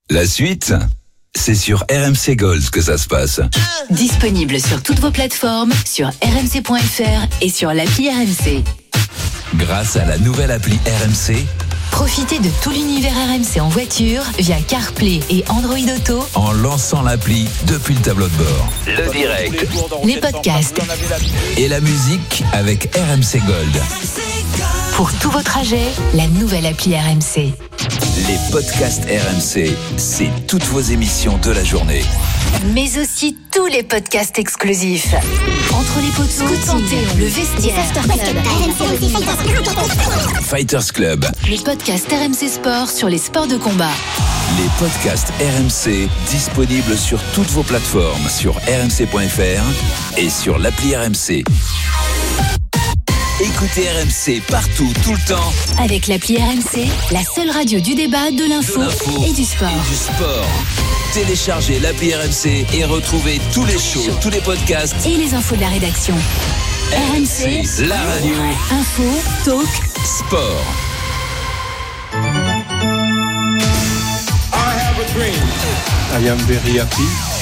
La suite, c'est sur RMC Gold que ça se passe. Disponible sur toutes vos plateformes, sur rmc.fr et sur l'appli RMC. Grâce à la nouvelle appli RMC, profitez de tout l'univers RMC en voiture via CarPlay et Android Auto en lançant l'appli depuis le tableau de bord. Le direct, les podcasts et la musique avec RMC Gold. Pour tous vos trajets, la nouvelle appli RMC. Les podcasts RMC, c'est toutes vos émissions de la journée. Mais aussi tous les podcasts exclusifs. Entre les pots de scooting, le vestiaire, Fighters Club. le podcast RMC Sport sur les sports de combat. Les podcasts RMC disponibles sur toutes vos plateformes, sur rmc.fr et sur l'appli RMC. Écoutez RMC partout, tout le temps. Avec l'appli RMC, la seule radio du débat, de l'info et du sport. Téléchargez l'appli RMC et retrouvez tous les shows, tous les podcasts. Et les infos de la rédaction. RMC, la radio. info, talk, Sport. I am very happy.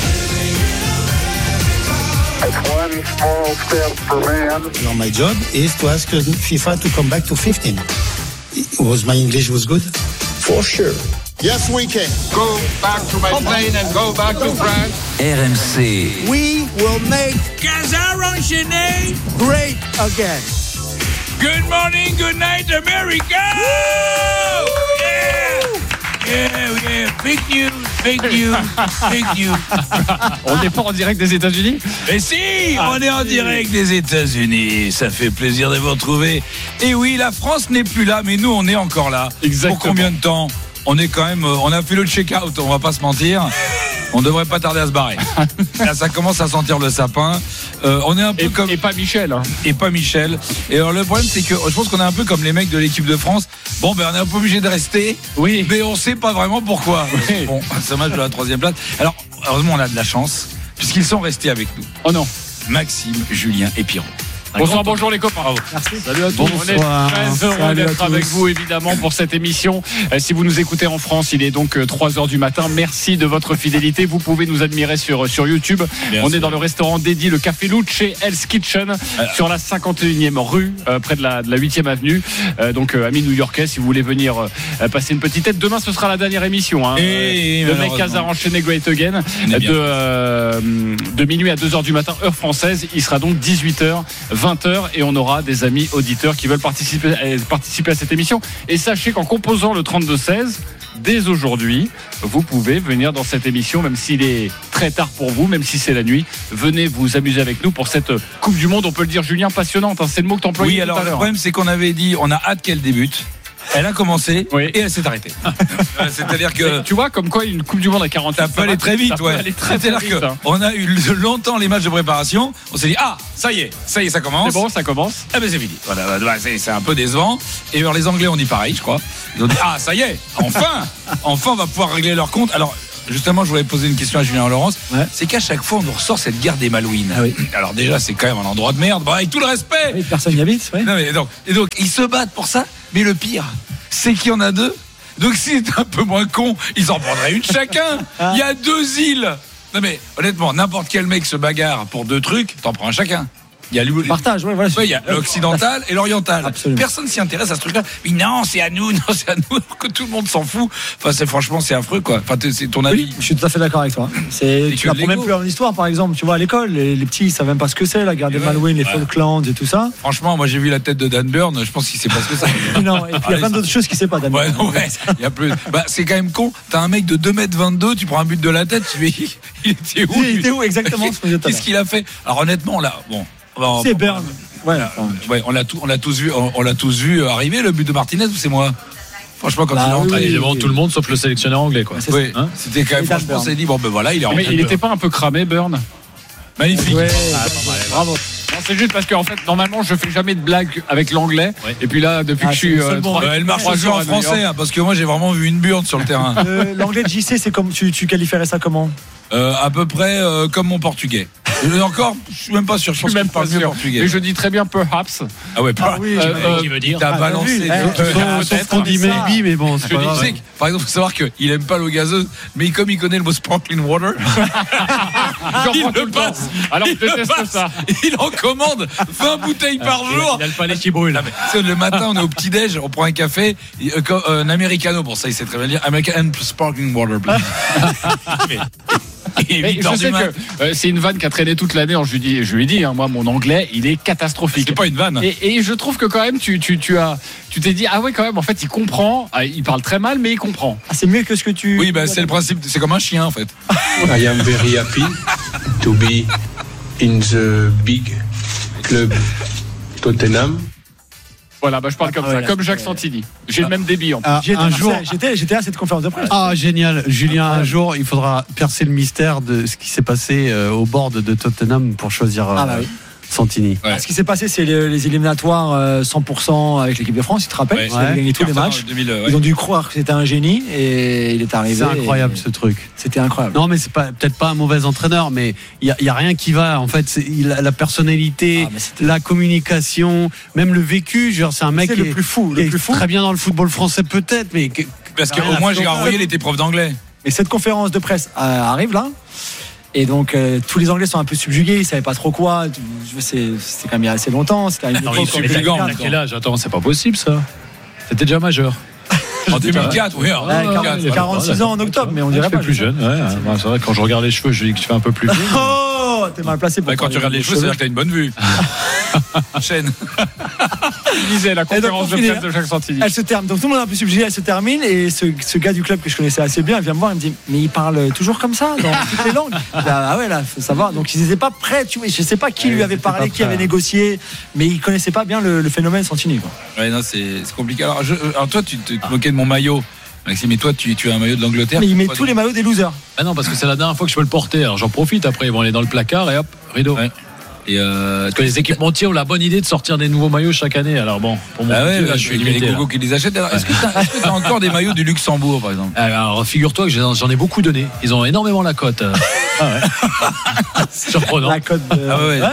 One small step for man. My job is to ask FIFA to come back to 15. My English was good? For sure. Yes, we can. Go back to my plane and go back to France. RMC. We will make Gazar enchaîné. great again. Good morning, good night, America. Yeah. Big news. On n'est pas en direct des États-Unis? Mais si, on est en direct des États-Unis. Ça fait plaisir de vous retrouver. Et oui, la France n'est plus là, mais nous, on est encore là. Exactement. Pour combien de temps? On est quand même, on a fait le check-out, on va pas se mentir. On devrait pas tarder à se barrer. Là, ça commence à sentir le sapin. On est un peu comme... Et pas Michel. Hein. Et pas Michel. Et alors, le problème, c'est que je pense qu'on est un peu comme les mecs de l'équipe de France. Bon, on est un peu obligé de rester. Oui. Mais on sait pas vraiment pourquoi. Oui. Bon, c'est match de la 3e place. Alors, heureusement, on a de la chance, puisqu'ils sont restés avec nous. Oh non. Maxime, Julien et Pierrot. Bonjour les copains. Merci. Salut à tous. On est très heureux d'être avec vous évidemment pour cette émission. Si vous nous écoutez en France, il est donc 3h du matin. Merci de votre fidélité. Vous pouvez nous admirer sur YouTube. Bien on sûr. est dans le restaurant dédié, le Café Luce chez Hell's Kitchen, sur la 51e rue, près de la 8e avenue. Donc amis new-yorkais, si vous voulez venir passer une petite tête. Demain ce sera la dernière émission. Hein, Et le mec Hazard enchaîné Great Again de minuit à 2h du matin heure française. Il sera donc 18h 20h et on aura des amis auditeurs qui veulent participer à cette émission. Et sachez qu'en composant le 32-16, dès aujourd'hui, vous pouvez venir dans cette émission, même s'il est très tard pour vous, même si c'est la nuit. Venez vous amuser avec nous pour cette Coupe du Monde, on peut le dire, Julien, passionnante. Hein, c'est le mot que tu employais Oui, tout alors à le l'heure. problème, c'est qu'on avait dit, on a hâte qu'elle débute. Elle a commencé Oui. et elle s'est arrêtée. C'est-à-dire que Tu vois, comme quoi une Coupe du Monde à 40 ça peut aller très vite, ça ouais. peut aller très C'est-à-dire vite. Hein. qu'on a eu longtemps les matchs de préparation. On s'est dit, ça y est, ça commence. C'est bon, ça commence. Ah ben c'est fini. Voilà, c'est un peu décevant. Et alors les Anglais ont dit pareil, je crois. Ils ont dit, ça y est, enfin, on va pouvoir régler leur compte. Alors justement, je voulais poser une question à Julien Laurence. Ouais. C'est qu'à chaque fois, on nous ressort cette guerre des Malouines. Ah oui. Alors déjà, c'est quand même un endroit de merde. Bon, avec tout le respect. Oui, personne n'y habite, oui. Non, mais donc, ils se battent pour ça. Mais le pire, c'est qu'il y en a deux. Donc, si c'était un peu moins con, ils en prendraient une chacun. Il y a 2 îles. Non, mais honnêtement, n'importe quel mec se bagarre pour 2 trucs, t'en prends un chacun. Il y a Partage, ouais, voilà. il y a l'occidental et l'oriental. Absolument. Personne s'y intéresse à ce truc-là. Mais non, c'est à nous, alors que tout le monde s'en fout. Enfin, franchement, c'est affreux, quoi. Enfin, c'est ton avis. Oui, je suis tout à fait d'accord avec toi. Tu que n'apprends même l'ego. plus en histoire, par exemple. Tu vois, à l'école, les petits, ils savent même pas ce que c'est, la guerre des Ouais. Malouines, les Ouais. Falklands et tout ça. Franchement, moi, j'ai vu la tête de Dan Burn. Je pense qu'il sait pas ce que c'est. Non, et puis il y a plein d'autres choses qu'il sait pas, Daniel. Ouais, il y a plus. Bah, c'est quand même con. T'as un mec de 2m22, tu prends un but de la tête, tu dis, il était où? Il était où exactement ce qu'on disait tout à l'heure. Qu'est-ce qu'il a fait? Alors, honnêtement, là, bon. C'est Berne. Ouais. Ouais, on l'a tous vu arriver, le but de Martinez, ou c'est moi? Franchement, quand Bah il est rentré, oui, il est oui. Tout le monde sauf le sélectionneur anglais, quoi. C'est oui, ça. c'était quand même, Et franchement, Dan on s'est dit, bon, ben voilà, il est Mais rentré. il n'était pas un peu cramé, Burn? Magnifique. Ouais, bravo. Non, c'est juste parce qu'en fait, normalement, je fais jamais de blagues avec l'anglais. Ouais. Et puis là, depuis que je suis c'est le seul bon. Elle marche 3 aussi jours en à New York. français, hein, parce que moi, j'ai vraiment vu une burne sur le terrain. L'anglais de JC, c'est comme tu qualifierais ça comment? À peu près comme mon portugais. Encore, je suis même pas sûr. Je pense que je parle mieux portugais. Mais je dis très bien perhaps. Ah ouais, qui veut dire. t'as balancé. Sauf qu'on dit maybe, mais bon, c'est pas grave. Par exemple, il faut savoir qu'il aime pas l'eau gazeuse, mais comme il connaît le mot sparkling water, il le passe. Alors je déteste ça. Il en commande 20 bouteilles par jour. Il a le palais qui brûle. Le matin, on est au petit-déj, on prend un café, un americano. Bon, ça, il sait très bien dire. American and sparkling water, please. Mais je sais que c'est une vanne qui a traîné toute l'année. Je lui ai dit, moi, mon anglais, il est catastrophique. C'est pas une vanne. Et je trouve que quand même, tu t'es dit, ah ouais, quand même, en fait, il comprend. Il parle très mal, mais il comprend. Ah, c'est mieux que ce que tu. Oui, c'est le principe. C'est comme un chien, en fait. I am very happy to be in the big club Tottenham. Voilà, je parle comme ça, comme Jacques Santini. J'ai le même débit en plus. Un jour, j'étais à cette conférence de presse. Ah, génial. Julien, un jour, il faudra percer le mystère de ce qui s'est passé au board de Tottenham pour choisir Santini. Ouais. Ce qui s'est passé, c'est les éliminatoires 100% avec l'équipe de France, tu te rappelles, ils avaient gagné tous les matchs. Ils ont dû croire que c'était un génie et il est arrivé. C'est incroyable ce truc. C'était incroyable. Non, mais c'est peut-être pas un mauvais entraîneur, mais il y a rien qui va. En fait, la personnalité, la communication, même le vécu. Genre, c'est un mec le plus fou, très bien dans le football français peut-être, mais parce qu'au moins Gérard Rouillet était prof d'anglais. Et cette conférence de presse arrive là. Et donc tous les Anglais sont un peu subjugués, ils savaient pas trop quoi. C'était quand même il y a assez longtemps. C'était une époque subjugant. À quel âge? Attends, c'est pas possible ça. C'était déjà majeur. En 2004, oui. 46 ans en octobre, mais on dirait pas plus jeune. C'est vrai, quand je regarde les cheveux, je dis que tu fais un peu plus vieux. Oh, t'es mal placé pour quand tu regardes les cheveux, c'est-à-dire que t'as une bonne vue. Chaîne. Il disait la conférence de presse de Jacques Santini. Elle se termine. Donc tout le monde est un peu subjugué, elle se termine. Et ce gars du club que je connaissais assez bien, il vient me voir, il me dit, mais il parle toujours comme ça dans toutes les langues. Ah ouais, là, faut savoir. Donc ils n'étaient pas prêts. Je sais pas qui lui avait parlé, qui avait négocié, mais ils connaissaient pas bien le phénomène Santini. Ouais, non, c'est compliqué. Alors toi, tu te moquais de mon maillot. Maxime, mais toi, tu as un maillot de l'Angleterre. Mais il met tous les maillots des losers. Ah non, parce que c'est la dernière fois que je peux le porter. Alors j'en profite. Après, ils vont aller dans le placard et hop, rideau. Ouais. Et parce que les équipementiers ont la bonne idée de sortir des nouveaux maillots chaque année. Alors bon, pour moi, je suis limité. Il y a les gogos qui les achètent. Alors, est-ce que tu as encore des maillots du Luxembourg, par exemple? Alors figure-toi que j'en ai beaucoup donné. Ils ont énormément la cote. Ah ouais. Surprenant. La cote de...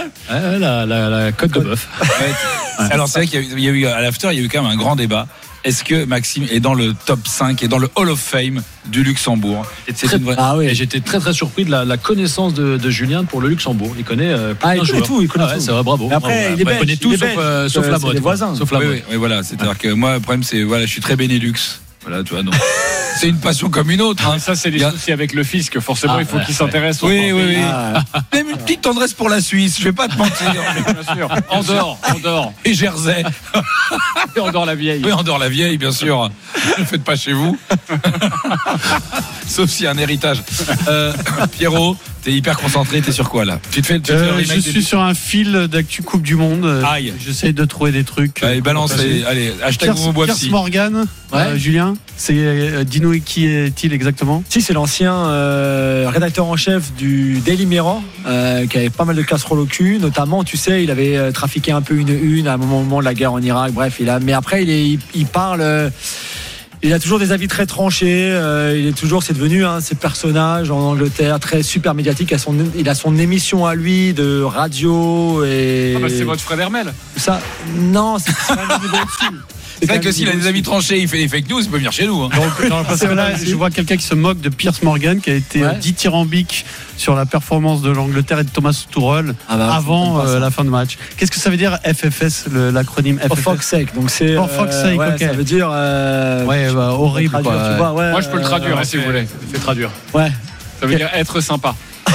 la cote de bœuf. Ouais. Alors c'est vrai qu'il y a eu à l'after, il y a eu quand même un grand débat. Est-ce que Maxime est dans le top 5 et dans le Hall of Fame du Luxembourg? Et j'étais très très surpris de la connaissance de Julien pour le Luxembourg. Il connaît il connaît tout. C'est vrai, bravo. Et après, il connaît tout sauf la mode. Sauf la mode. Oui, voilà. C'est-à-dire que moi, le problème, c'est je suis très Benelux. Voilà, tu vois, donc c'est une passion comme une autre. Ça, c'est les soucis avec le fisc. Forcément, il faut qu'il s'intéresse. Oui. Même une petite tendresse pour la Suisse. Je vais pas te mentir. Bien sûr. Andorre. Et Jersey. Et Andorre-la-Vieille. Oui, Andorre-la-Vieille, bien sûr. Ne le faites pas chez vous. Sauf s'il y a un héritage. Pierrot, t'es hyper concentré. T'es sur quoi là? Je suis sur un fil d'actu Coupe du Monde. Aïe. J'essaie de trouver des trucs. Allez, balance. Allez, hashtag Piers Morgan. Julien, dis-nous qui est-il exactement? Si, c'est l'ancien rédacteur en chef du Daily Mirror qui avait pas mal de casseroles au cul, notamment, tu sais, il avait trafiqué un peu une à un moment de la guerre en Irak. Bref, mais après il parle. Il a toujours des avis très tranchés. C'est devenu ces personnages en Angleterre très super médiatiques. Il a son émission à lui de radio et. C'est votre Fred Hermel. Ça, non, c'est un niveau dessus. C'est vrai que s'il a des avis tranchés, il fait des fake news, il peut venir chez nous. Hein. Parce que là, je vois quelqu'un qui se moque de Piers Morgan, qui a été dithyrambique sur la performance de l'Angleterre et de Thomas Tuchel avant la fin de match. Qu'est-ce que ça veut dire FFS, l'acronyme FFS? For fuck's sake. Donc c'est. For fuck's sake, ok. Ça veut dire. Horrible. Moi, je peux le traduire si vous voulez. Fais traduire. Ouais. Ça veut dire être sympa.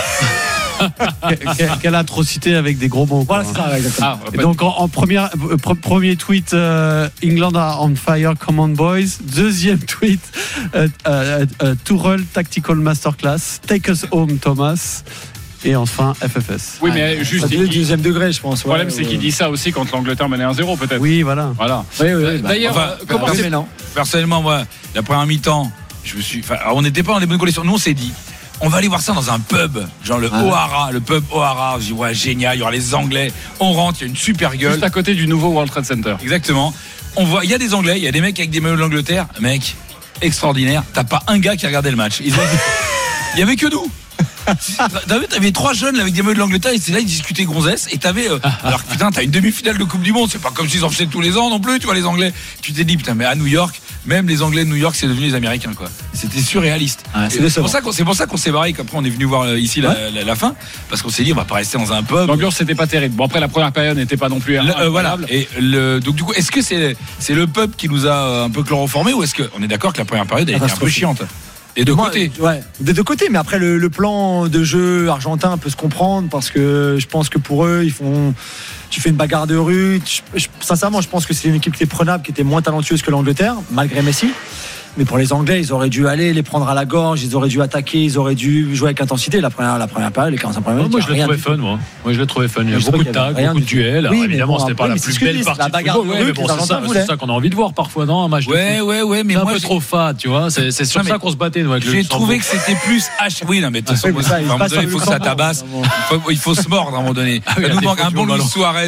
Quelle atrocité avec des gros mots. Voilà, c'est ça, exactement. Donc en premier tweet, England are on fire, come on boys. Deuxième tweet, Tuchel tactical masterclass, take us home Thomas. Et enfin FFS. Oui, mais juste du deuxième degré, je pense. Le problème, c'est qu'il dit ça aussi quand l'Angleterre menait 1-0, peut-être. Oui, voilà. Oui. D'ailleurs, personnellement, moi, la première mi-temps, on n'était pas dans les bonnes conditions. Nous, on s'est dit, on va aller voir ça dans un pub, genre le O'Hara, le pub O'Hara. Je dis génial, il y aura les Anglais. On rentre, il y a une super gueule. Juste à côté du nouveau World Trade Center. Exactement. On voit, il y a des Anglais, il y a des mecs avec des maillots de l'Angleterre. Mec, extraordinaire. T'as pas un gars qui a regardé le match. Il y avait que nous. T'avais 3 jeunes là, avec des maillots de l'Angleterre, et c'est là ils discutaient gonzesse, et t'avais alors que putain, t'as une demi-finale de Coupe du Monde, c'est pas comme s'ils en faisaient tous les ans non plus, tu vois, les Anglais. Tu t'es dit putain, mais à New York, même les Anglais de New York, c'est devenu les Américains, quoi. C'était surréaliste. C'est pour ça qu'on s'est barré, qu'après on est venu voir ici la fin, parce qu'on s'est dit on va pas rester dans un pub. L'ambiance c'était pas terrible. Bon, après la première période n'était pas non plus voilà. Et donc du coup, est-ce que c'est le pub qui nous a un peu chloroformé, ou est-ce qu'on est d'accord que la première période a été un peu chiante? Des deux côtés. Ouais, des deux côtés, mais après le plan de jeu argentin peut se comprendre, parce que je pense que pour eux, tu fais une bagarre de rue. Sincèrement, je pense que c'est une équipe qui était prenable, qui était moins talentueuse que l'Angleterre, malgré Messi. Mais pour les Anglais, ils auraient dû aller les prendre à la gorge, ils auraient dû attaquer, ils auraient dû jouer avec intensité. La première période, les 45 premières minutes. Moi, je l'ai trouvé fun, moi. Je l'ai trouvé fun. Il y a beaucoup de tags, beaucoup de duels. Alors, évidemment, c'était pas la plus belle partie la bagarre de football. Mais bon, c'est ça qu'on a envie de voir parfois dans un match de foot. Ouais, mais c'est un moi, peu trop fade, tu vois. C'est sur ça qu'on se battait, nous, avec le J'ai trouvé que c'était plus oui, non, mais de toute façon, à un moment donné, il faut que ça tabasse. Il faut se mordre à un moment donné. Il nous manque un bon Luis Suarez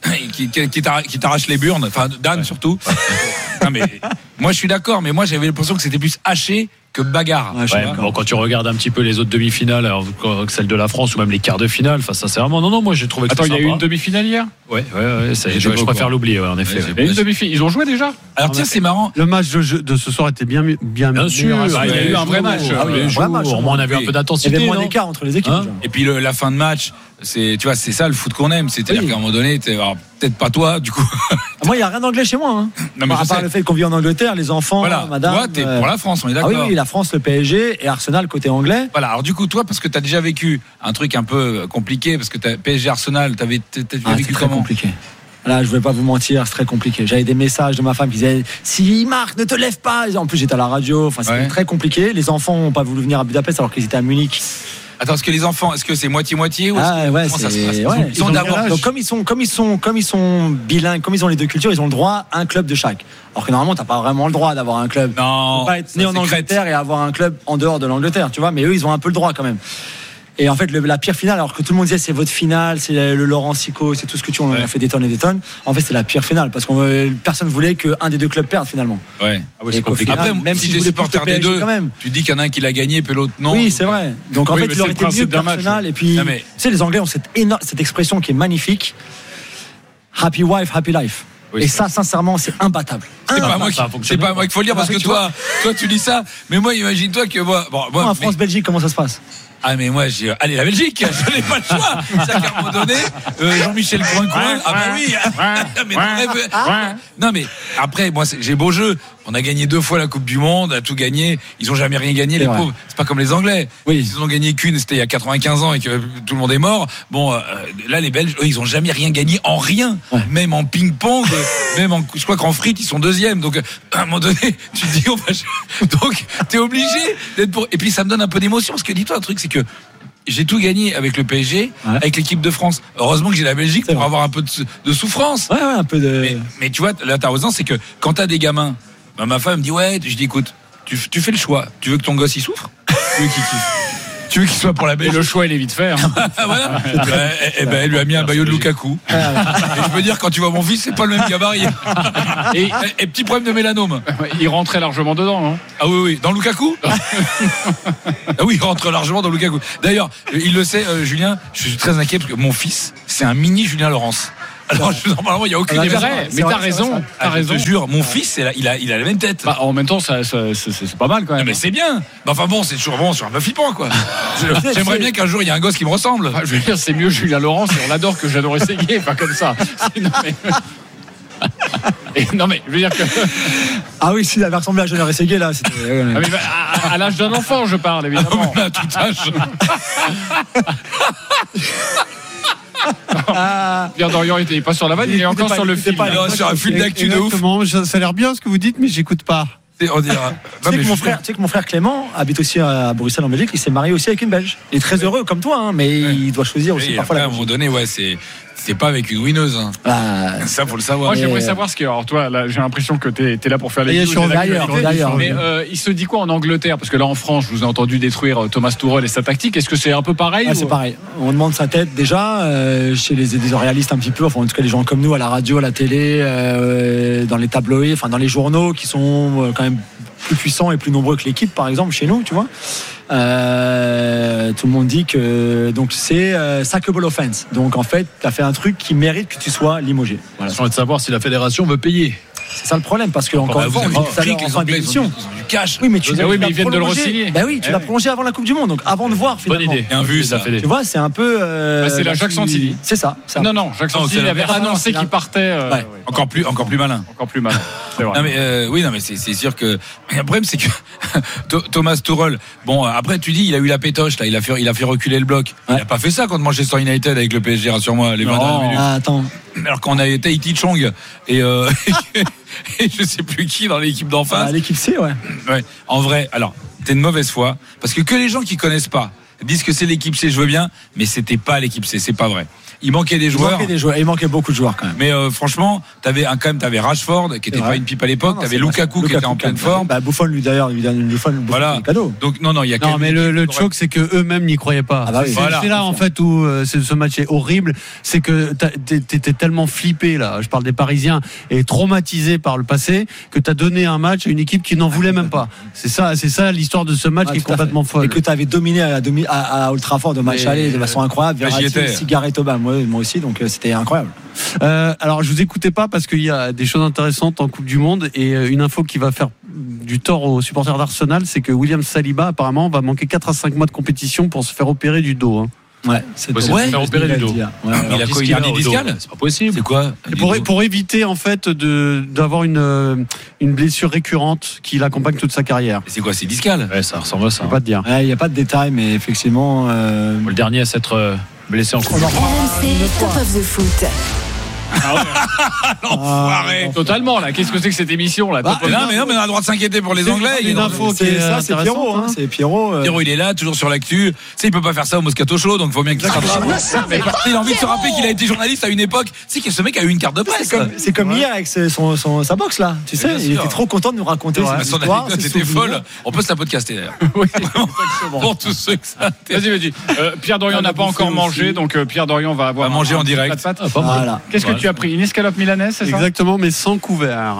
qui t'arrache les burnes. Enfin, Dan surtout. Non, mais moi, je suis d'accord, mais moi, j'avais l'impression que c'était plus haché que bagarre. Bon, quand tu regardes un petit peu les autres demi-finales, alors celle de la France ou même les quarts de finale, enfin sincèrement, non, moi j'ai trouvé que il y a eu une demi-finale hier. Ouais, je préfère l'oublier, en effet. Et une demi-finale, ils ont joué déjà. Alors tiens, c'est marrant. Le match de ce soir était bien sûr. Il y a eu un vrai match. Au moins, on avait un peu d'intensité. Il y avait moins d'écart entre les équipes. Et puis la fin de match, c'est ça le foot qu'on aime. C'est-à-dire qu'à un moment donné, peut-être pas toi, du coup. Moi, il n'y a rien d'anglais chez moi. Non, mais à part le fait qu'on vit en Angleterre, les enfants, madame. Toi, t'es pour la France, on est d'accord. Oui, la France, le PSG et Arsenal côté anglais. Voilà, alors du coup, toi, parce que t'as déjà vécu un truc un peu compliqué, parce que PSG Arsenal, t'as vécu comment? Compliqué. Là, je vais pas vous mentir, c'est très compliqué. J'avais des messages de ma femme qui disaient s'il marque, ne te lève pas. En plus, j'étais à la radio. Enfin, c'était très compliqué. Les enfants n'ont pas voulu venir à Budapest alors qu'ils étaient à Munich. Attends, est-ce que les enfants, est-ce que c'est moitié-moitié ou comment ça se passe? Ils ont d'abord. Donc, comme ils sont bilingues, comme ils ont les deux cultures, ils ont le droit à un club de chaque. Alors que normalement, t'as pas vraiment le droit d'avoir un club. Non. Tu peux pas être né en Angleterre et avoir un club en dehors de l'Angleterre, tu vois. Mais eux, ils ont un peu le droit quand même. Et en fait, la pire finale, alors que tout le monde disait c'est votre finale, c'est le Laurent Sico, c'est tout ce que tu on a fait des tonnes et des tonnes. En fait, c'est la pire finale parce que personne voulait qu'un des deux clubs perde finalement. Ouais. C'est compliqué. Après, même si les supporters des deux, tu dis qu'il y en a un qui l'a gagné puis l'autre non. Oui, c'est vrai. Donc en fait, il aurait été mieux que Arsenal. Et puis, tu sais, les Anglais ont cette expression qui est magnifique. Happy wife, happy life. Oui, et ça, sincèrement, c'est imbattable. C'est pas moi qu'il faut le dire parce que toi, tu dis ça. Mais moi, imagine-toi que moi en France-Belgique, comment ça se passe? Ah mais moi allez la Belgique, je n'ai pas le choix. C'est qu'à un moment donné, Jean-Michel Coin. Ah bah oui. Mais non mais après moi j'ai beau jeu. On a gagné 2 fois la Coupe du Monde, a tout gagné. Ils ont jamais rien gagné les pauvres. C'est pas comme les Anglais. Oui. Ils ont gagné qu'une, c'était il y a 95 ans et que tout le monde est mort. Bon là les Belges, eux, ils ont jamais rien gagné en rien, même en ping-pong, je crois qu'en frites ils sont deuxième. Donc à un moment donné, tu te dis donc t'es obligé d'être pour. Et puis ça me donne un peu d'émotion parce que dis-toi un truc, c'est que j'ai tout gagné avec le PSG, avec l'équipe de France. Heureusement que j'ai la Belgique pour avoir un peu de souffrance. Ouais, un peu de. Mais tu vois, là t'as raison, c'est que quand t'as des gamins, ma femme me dit je dis écoute, tu fais le choix. Tu veux que ton gosse il souffre? Tu veux qu'il kiffe? Tu veux qu'il soit pour la Belgique? Et le choix il est vite fait. Voilà. Elle lui a mis un maillot de Lukaku. Et je peux dire quand tu vois mon fils, c'est pas le même gabarit. Et petit problème de mélanome. Il rentrait largement dedans, non? Ah oui, dans Lukaku. Ah oui, il rentre largement dans Lukaku. D'ailleurs, il le sait, Julien. Je suis très inquiet parce que mon fils, c'est un mini Julien Laurence. Alors normalement il n'y a aucune raison. Mais t'as raison. Je te jure, mon fils il a la même tête. En même temps c'est pas mal quand même. Mais c'est bien. Enfin bon, c'est toujours bon, c'est un peu flippant quoi. J'aimerais bien qu'un jour il y ait un gosse qui me ressemble. Je veux dire, c'est mieux Julien Laurence et on l'adore que j'adorais Séguier, pas comme ça. Non mais je veux dire que ah oui, s'il avait ressemblé à Julien Séguier là, c'était à l'âge d'un enfant je parle évidemment. À tout âge. Pierre Dorian était pas sur la vanne, il est encore sur le film. Sur un film d'actu de ouf. Ça a l'air bien ce que vous dites, mais j'écoute pas. On dira. Tu sais que mon frère Clément habite aussi à Bruxelles en Belgique. Il s'est marié aussi avec une Belge. Il est très heureux comme toi, mais il doit choisir aussi parfois la. À un moment donné, c'est pas avec une winneuse. Ça, faut le savoir. Moi, j'aimerais savoir ce que. Alors, toi, là, j'ai l'impression que t'es là pour faire les news. D'ailleurs. Mais il se dit quoi en Angleterre? Parce que là, en France, je vous ai entendu détruire Thomas Tuchel et sa tactique. Est-ce que c'est un peu pareil? C'est pareil. On demande sa tête déjà chez les éditorialistes un petit peu. Enfin, en tout cas, les gens comme nous, à la radio, à la télé, dans les tabloïds, enfin, dans les journaux qui sont quand même plus puissant et plus nombreux que l'équipe, par exemple, chez nous, tu vois. Tout le monde dit que donc c'est sackable offense. Donc en fait, tu as fait un truc qui mérite que tu sois limogé. Voilà. J'ai envie de savoir si la fédération veut payer. C'est ça le problème, parce que encore une fois, on dit tout à l'heure en fin d'émission. Du cash. Oui, mais tu mais ils viennent de le re-signer. Bah oui, tu l'as prolongé avant la Coupe du Monde, donc avant de voir finalement. Bonne idée. Bien vu, ça. Tu vois, c'est un peu. C'est la Jacques Santini. C'est ça. Non, Jacques Santini avait annoncé qu'il partait. Encore plus malin. Encore plus malin. C'est vrai. Non mais c'est sûr que. Mais le problème c'est que Thomas Tuchel. Bon, après tu dis il a eu la pétoche là, il a fait reculer le bloc. Il a pas fait ça contre Manchester United avec le PSG, rassure-moi. Les 20 dernières minutes. Attends. Alors qu'on avait Tahiti Chong et je sais plus qui dans l'équipe d'en face. L'équipe C, ouais. Ouais. En vrai, alors t'es de mauvaise foi parce que les gens qui connaissent pas disent que c'est l'équipe C, je veux bien, mais c'était pas l'équipe C, c'est pas vrai. Il manquait des joueurs. Il manquait beaucoup de joueurs quand même. Mais franchement, t'avais Rashford qui était pas une pipe à l'époque, t'avais Lukaku qui était en pleine forme. Buffon lui donne le cadeau. Donc non, il y a. Non, mais le choc, c'est que eux-mêmes n'y croyaient pas. Ah bah oui. C'est là en fait où ce match est horrible, c'est que t'étais tellement flippé là. Je parle des Parisiens et traumatisé par le passé que t'as donné un match à une équipe qui n'en voulait même pas. C'est ça l'histoire de ce match qui est complètement folle. Et que t'avais dominé à Old Trafford de match aller de façon incroyable. Verratti, Cigarette Obama. Moi aussi, donc c'était incroyable. Alors je vous écoutais pas parce qu'il y a des choses intéressantes en Coupe du Monde et une info qui va faire du tort aux supporters d'Arsenal, c'est que William Saliba apparemment va manquer 4 à 5 mois de compétition pour se faire opérer du dos. Ouais, c'est faire opérer du dos. Il a quoi, il a un discal ? C'est pas possible. C'est quoi ? Pour éviter en fait d'avoir une blessure récurrente qui l'accompagne toute sa carrière. Et c'est quoi, c'est discal ? Ouais, ça ressemble à ça. Je peux pas te dire. Il n'y a pas de détails, mais effectivement. Le dernier à s'être blessé en Coupe. RMC Top of the Foot. L'enfoiré. Totalement là. Qu'est-ce que c'est que cette émission là? Non mais on a le droit de s'inquiéter pour les Anglais. Il y a une info qui est ça, c'est Pierrot. C'est Pierrot. Pierrot, il est là, toujours sur l'actu. Tu sais, il peut pas faire ça au Moscato Show, donc il faut bien qu'il se rattrape. Il a envie de se rappeler qu'il a été journaliste à une époque. Tu sais que ce mec a eu une carte de presse. C'est comme hier avec sa boxe là. Tu sais, il était trop content de nous raconter cette son histoire. Anecdote était folle. On peut se la podcaster d'ailleurs. Oui, exactement. Pour tous ceux que ça. Vas-y. Pierre Dorian n'a pas encore mangé, donc Pierre Dorian va avoir manger en direct. Voilà. Qu'est-ce que tu as pris? Une escalope milanaise, c'est ça? Exactement, mais sans couvert.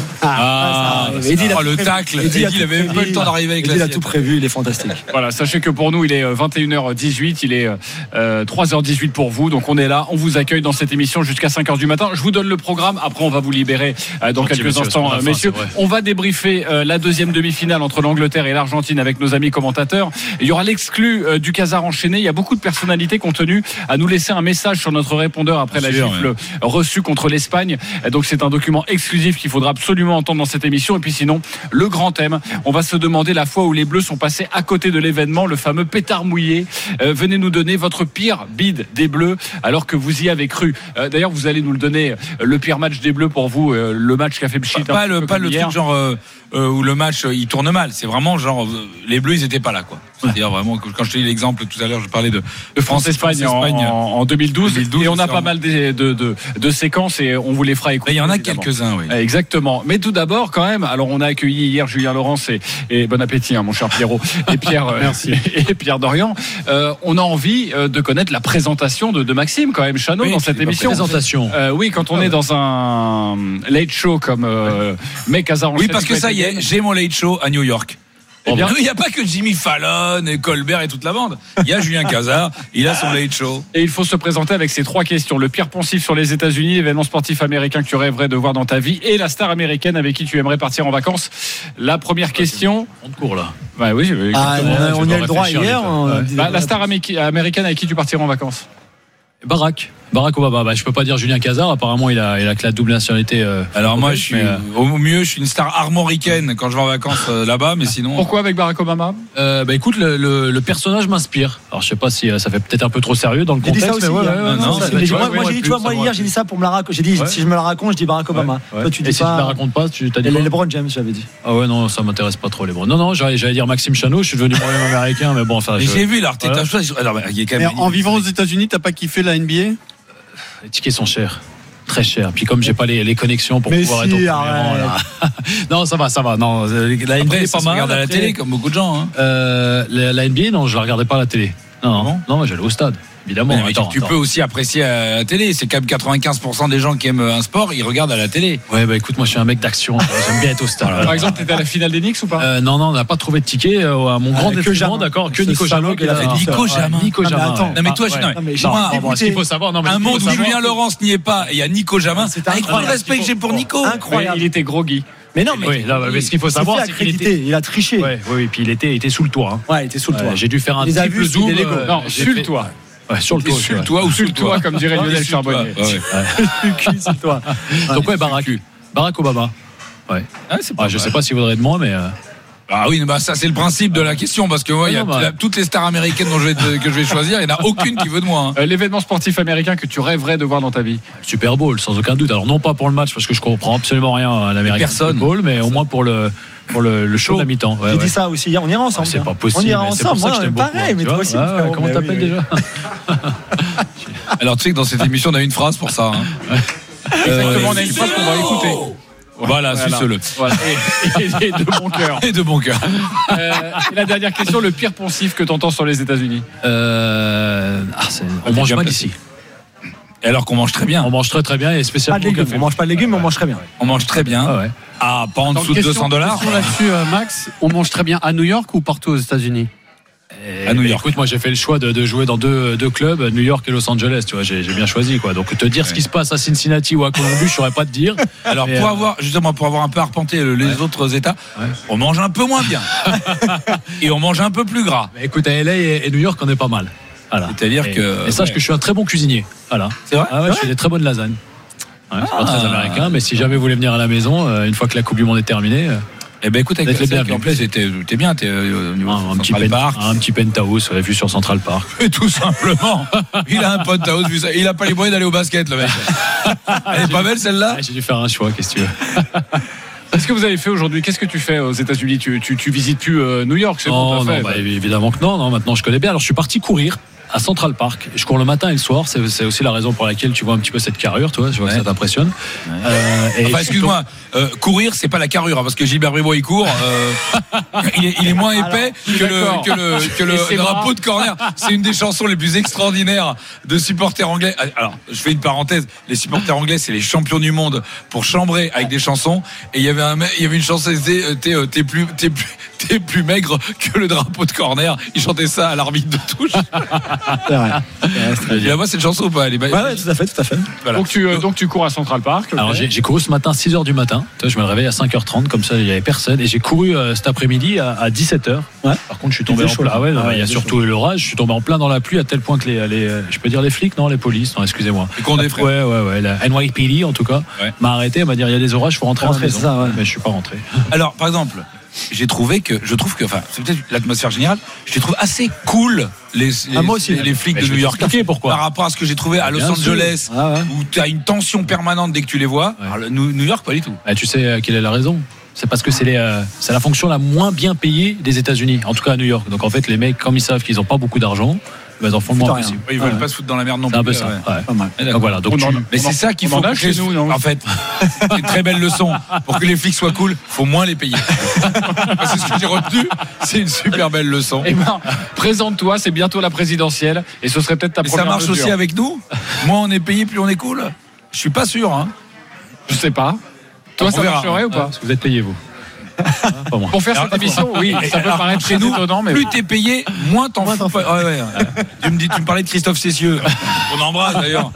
Le tacle. Eddie, il avait même pas le temps d'arriver avec la. Il a tout prévu, il est fantastique. Voilà, sachez que pour nous, il est 21h18, il est 3h18 pour vous. Donc on est là, on vous accueille dans cette émission jusqu'à 5h du matin. Je vous donne le programme, après on va vous libérer dans quelques instants, messieurs. On va débriefer la deuxième demi-finale entre l'Angleterre et l'Argentine avec nos amis commentateurs. Il y aura l'exclu du Casar enchaîné. Il y a beaucoup de personnalités qui ont tenu à nous laisser un message sur notre répondeur après la gifle reçue contre l'Espagne. Donc c'est un document exclusif qu'il faudra absolument entendre dans cette émission. Et puis sinon, le grand thème, on va se demander la fois où les Bleus sont passés à côté de l'événement, le fameux pétard mouillé. Venez nous donner votre pire bide des Bleus alors que vous y avez cru. D'ailleurs, vous allez nous le donner, le pire match des Bleus pour vous, le match qui a fait pchit. Pas le truc genre où le match il tourne mal. C'est vraiment genre les Bleus ils étaient pas là quoi. C'est-à-dire vraiment quand je te dis l'exemple tout à l'heure, je parlais de France-Espagne en 2012 et on a pas mal de séquences et on vous les fera écouter. Il y en a quelques-uns, oui. Exactement. Mais tout d'abord quand même, alors on a accueilli hier Julien Laurence et bon appétit mon cher Pierrot et Pierre merci et Pierre Dorian. On a envie de connaître la présentation de Maxime quand même Chano dans cette émission. Présentation. Oui, quand on est dans un late show comme mec Casar. Oui, parce que ça y est, j'ai mon late show à New York. Il n'y a pas que Jimmy Fallon et Colbert et toute la bande. Il y a Julien Casar, il a son late show. Et il faut se présenter avec ces 3 questions. Le pire poncif sur les États-Unis, l'événement sportif américain que tu rêverais de voir dans ta vie et la star américaine avec qui tu aimerais partir en vacances. La première question. On te court là. Ouais, oui, on y a le droit hier. La star américaine avec qui tu partirais en vacances? Barack Obama. Je peux pas dire Julien Casar. Apparemment, il a que la double nationalité. Alors moi, au mieux, je suis une star armoricaine quand je vais en vacances là-bas, mais sinon. Pourquoi avec Barack Obama? Écoute, le personnage m'inspire. Alors je sais pas si ça fait peut-être un peu trop sérieux dans le contexte. Moi, hier, j'ai dit ça pour me la raconter. J'ai dit si je me la raconte, je dis Barack Obama. Toi, tu dis et si tu la racontes pas, tu t'as dit LeBron James, j'avais dit. Ah ouais, non, ça m'intéresse pas trop LeBron. Non, j'allais dire Maxime Chano. Je suis devenu moi-même américain, mais bon, enfin. J'ai vu l'Arteta. Alors, il est quand même. En vivant aux États-Unis, t'as pas kiffé la NBA? Les tickets sont chers. Très cher. Puis comme j'ai pas les connexions pour pouvoir être au premier rang, là. Non, ça va. Non, la NBA est pas mal. Regarde à la télé comme beaucoup de gens. La NBA, non, je la regardais pas à la télé. Non, j'allais au stade. Évidemment. Mais tu peux aussi apprécier à la télé. C'est quand même 95% des gens qui aiment un sport, ils regardent à la télé. Ouais, bah écoute, moi je suis un mec d'action. J'aime bien être au stade. Par exemple, t'étais à la finale des Knicks ou pas? Non, on n'a pas trouvé de ticket à mon grand détriment, d'accord. Que Nico Jamin. Nico Jamin. Non, mais toi, ce qu'il faut savoir, un monde où Julien Laurence n'y est pas et il y a Nico Jamin. C'est Avec tout le incroyable. respect que j'ai pour Nico. Incroyable. Il était groggy. Mais non, mais. Oui, mais ce qu'il faut savoir, c'est qu'il était. Il a triché. Oui, puis il était sous le toit. Ouais, il était sous le toit. J'ai dû faire un Les a triple vus, zoom. c'était Lego. Non, sur le toit. Ouais, sur le toit. Sur le toit ou Sur le toit, comme dirait Lionel Charbonnier. Sur le toit. Donc ouais, Barack Obama. Ouais. Je sais pas s'il vaudrait de moi, mais. Ah oui, bah ça c'est le principe de la question parce que il y a toutes les stars américaines que je vais choisir, il n'y en a aucune qui veut de moi. L'événement sportif américain que tu rêverais de voir dans ta vie? Super Bowl, sans aucun doute. Alors non pas pour le match parce que je comprends absolument rien à l'American Football, mais au moins pour le show de la mi-temps. J'ai dit ça aussi hier, on ira ensemble. C'est pas possible. On ira ensemble. C'est pour ça que je t'aime beaucoup. Pareil, mais toi aussi. Comment t'appelles déjà? Alors tu sais que dans cette émission on a une phrase pour ça. Exactement, on a une phrase qu'on va écouter. Voilà, suce-le. Voilà. Et de bon cœur. Et de bon cœur. Et la dernière question, le pire poncif que tu entends sur les États-Unis? On mange mal ici. Et alors qu'on mange très bien. On mange très très bien et spécialement pas de légumes. On mange pas de légumes, mais on mange très bien. On mange très bien. Ah ouais. Ah, pas en dessous de $200. Question là-dessus, Max, on mange très bien à New York ou partout aux États-Unis? À New York. Écoute, moi j'ai fait le choix de jouer dans deux clubs, New York et Los Angeles. Tu vois, j'ai bien choisi quoi. Donc te dire ce qui se passe à Cincinnati ou à Columbus, je saurais pas te dire. Alors pour avoir un peu arpenté les autres États, on mange un peu moins bien et on mange un peu plus gras. Mais écoute, à LA et New York, on est pas mal. Voilà. C'est-à-dire que. Et sache que je suis un très bon cuisinier. Voilà. C'est vrai. Ah ouais, je fais des très bonnes lasagnes. Ouais, c'est pas très américain, mais si jamais vous voulez venir à la maison, une fois que la Coupe du Monde est terminée. Eh ben écoute, avec en plus, t'es bien, t'es au niveau un petit penthouse, vu sur Central Park. Et tout simplement, il a un penthouse, il a pas les moyens d'aller au basket, le mec. Elle est pas belle celle-là. J'ai dû faire un choix, qu'est-ce que tu veux. Qu'est-ce que vous avez fait aujourd'hui? Qu'est-ce que tu fais aux États-Unis? Tu visites plus New York, c'est bon? Non, évidemment que non. Maintenant, je connais bien. Alors, je suis parti courir à Central Park. Je cours le matin et le soir. C'est aussi la raison pour laquelle tu vois un petit peu cette carrure, toi. Je vois que ça t'impressionne. Enfin, excuse-moi, courir, c'est pas la carrure, hein, parce que Gilbert Bribois il court. Il est moins épais que le drapeau de corner. C'est une des chansons les plus extraordinaires de supporters anglais. Alors, je fais une parenthèse. Les supporters anglais, c'est les champions du monde pour chambrer avec des chansons. Et il y avait une chanson, t'es plus maigre que le drapeau de corner. Il chantait ça à l'arbitre de touche. C'est vrai. Il a moi cette chanson ou pas? Ouais, tout à fait. Voilà. Donc tu cours à Central Park. Okay. Alors j'ai couru ce matin à 6h du matin. Je me réveille à 5h30, comme ça il n'y avait personne. Et j'ai couru cet après-midi à 17h. Ouais. Par contre, je suis tombé en plein. Il y a surtout l'orage. Je suis tombé en plein dans la pluie à tel point que je peux dire les flics, non, les polices, non, excusez-moi. Ouais. La NYPD en tout cas m'a arrêté, elle m'a dit il y a des orages, il faut rentrer à la maison. Ça, mais je suis pas rentré. Alors par exemple, je trouve que, enfin, c'est peut-être l'atmosphère générale, je les trouve assez cool, les flics de New York. Pourquoi? Par rapport à ce que j'ai trouvé à Los Angeles, où tu as une tension permanente dès que tu les vois. Ouais. Alors, New York, pas du tout. Tu sais quelle est la raison? C'est parce que c'est la fonction la moins bien payée des États-Unis, en tout cas à New York. Donc en fait, les mecs, comme ils savent qu'ils n'ont pas beaucoup d'argent, ils en font le moins possible. Ils veulent pas se foutre dans la merde non plus. C'est un peu ça. Ouais. Donc voilà. Mais c'est ça qu'il faut chez nous, non? En fait, c'est une très belle leçon. Pour que les flics soient cool, faut moins les payer. C'est ce que j'ai retenu. C'est une super belle leçon. Eh ben, présente-toi, c'est bientôt la présidentielle et ce serait peut-être ta première mesure. Ça marche aussi avec nous? Moins on est payé, plus on est cool? Je suis pas sûr. Hein. Je sais pas. Toi, ça marcherait ou pas? Parce que vous êtes payé, vous. Pour faire cette émission, oui, ça peut paraître très étonnant, mais plus t'es payé, moins t'en fous. Tu me parlais de Christophe Cessieux. On embrasse d'ailleurs.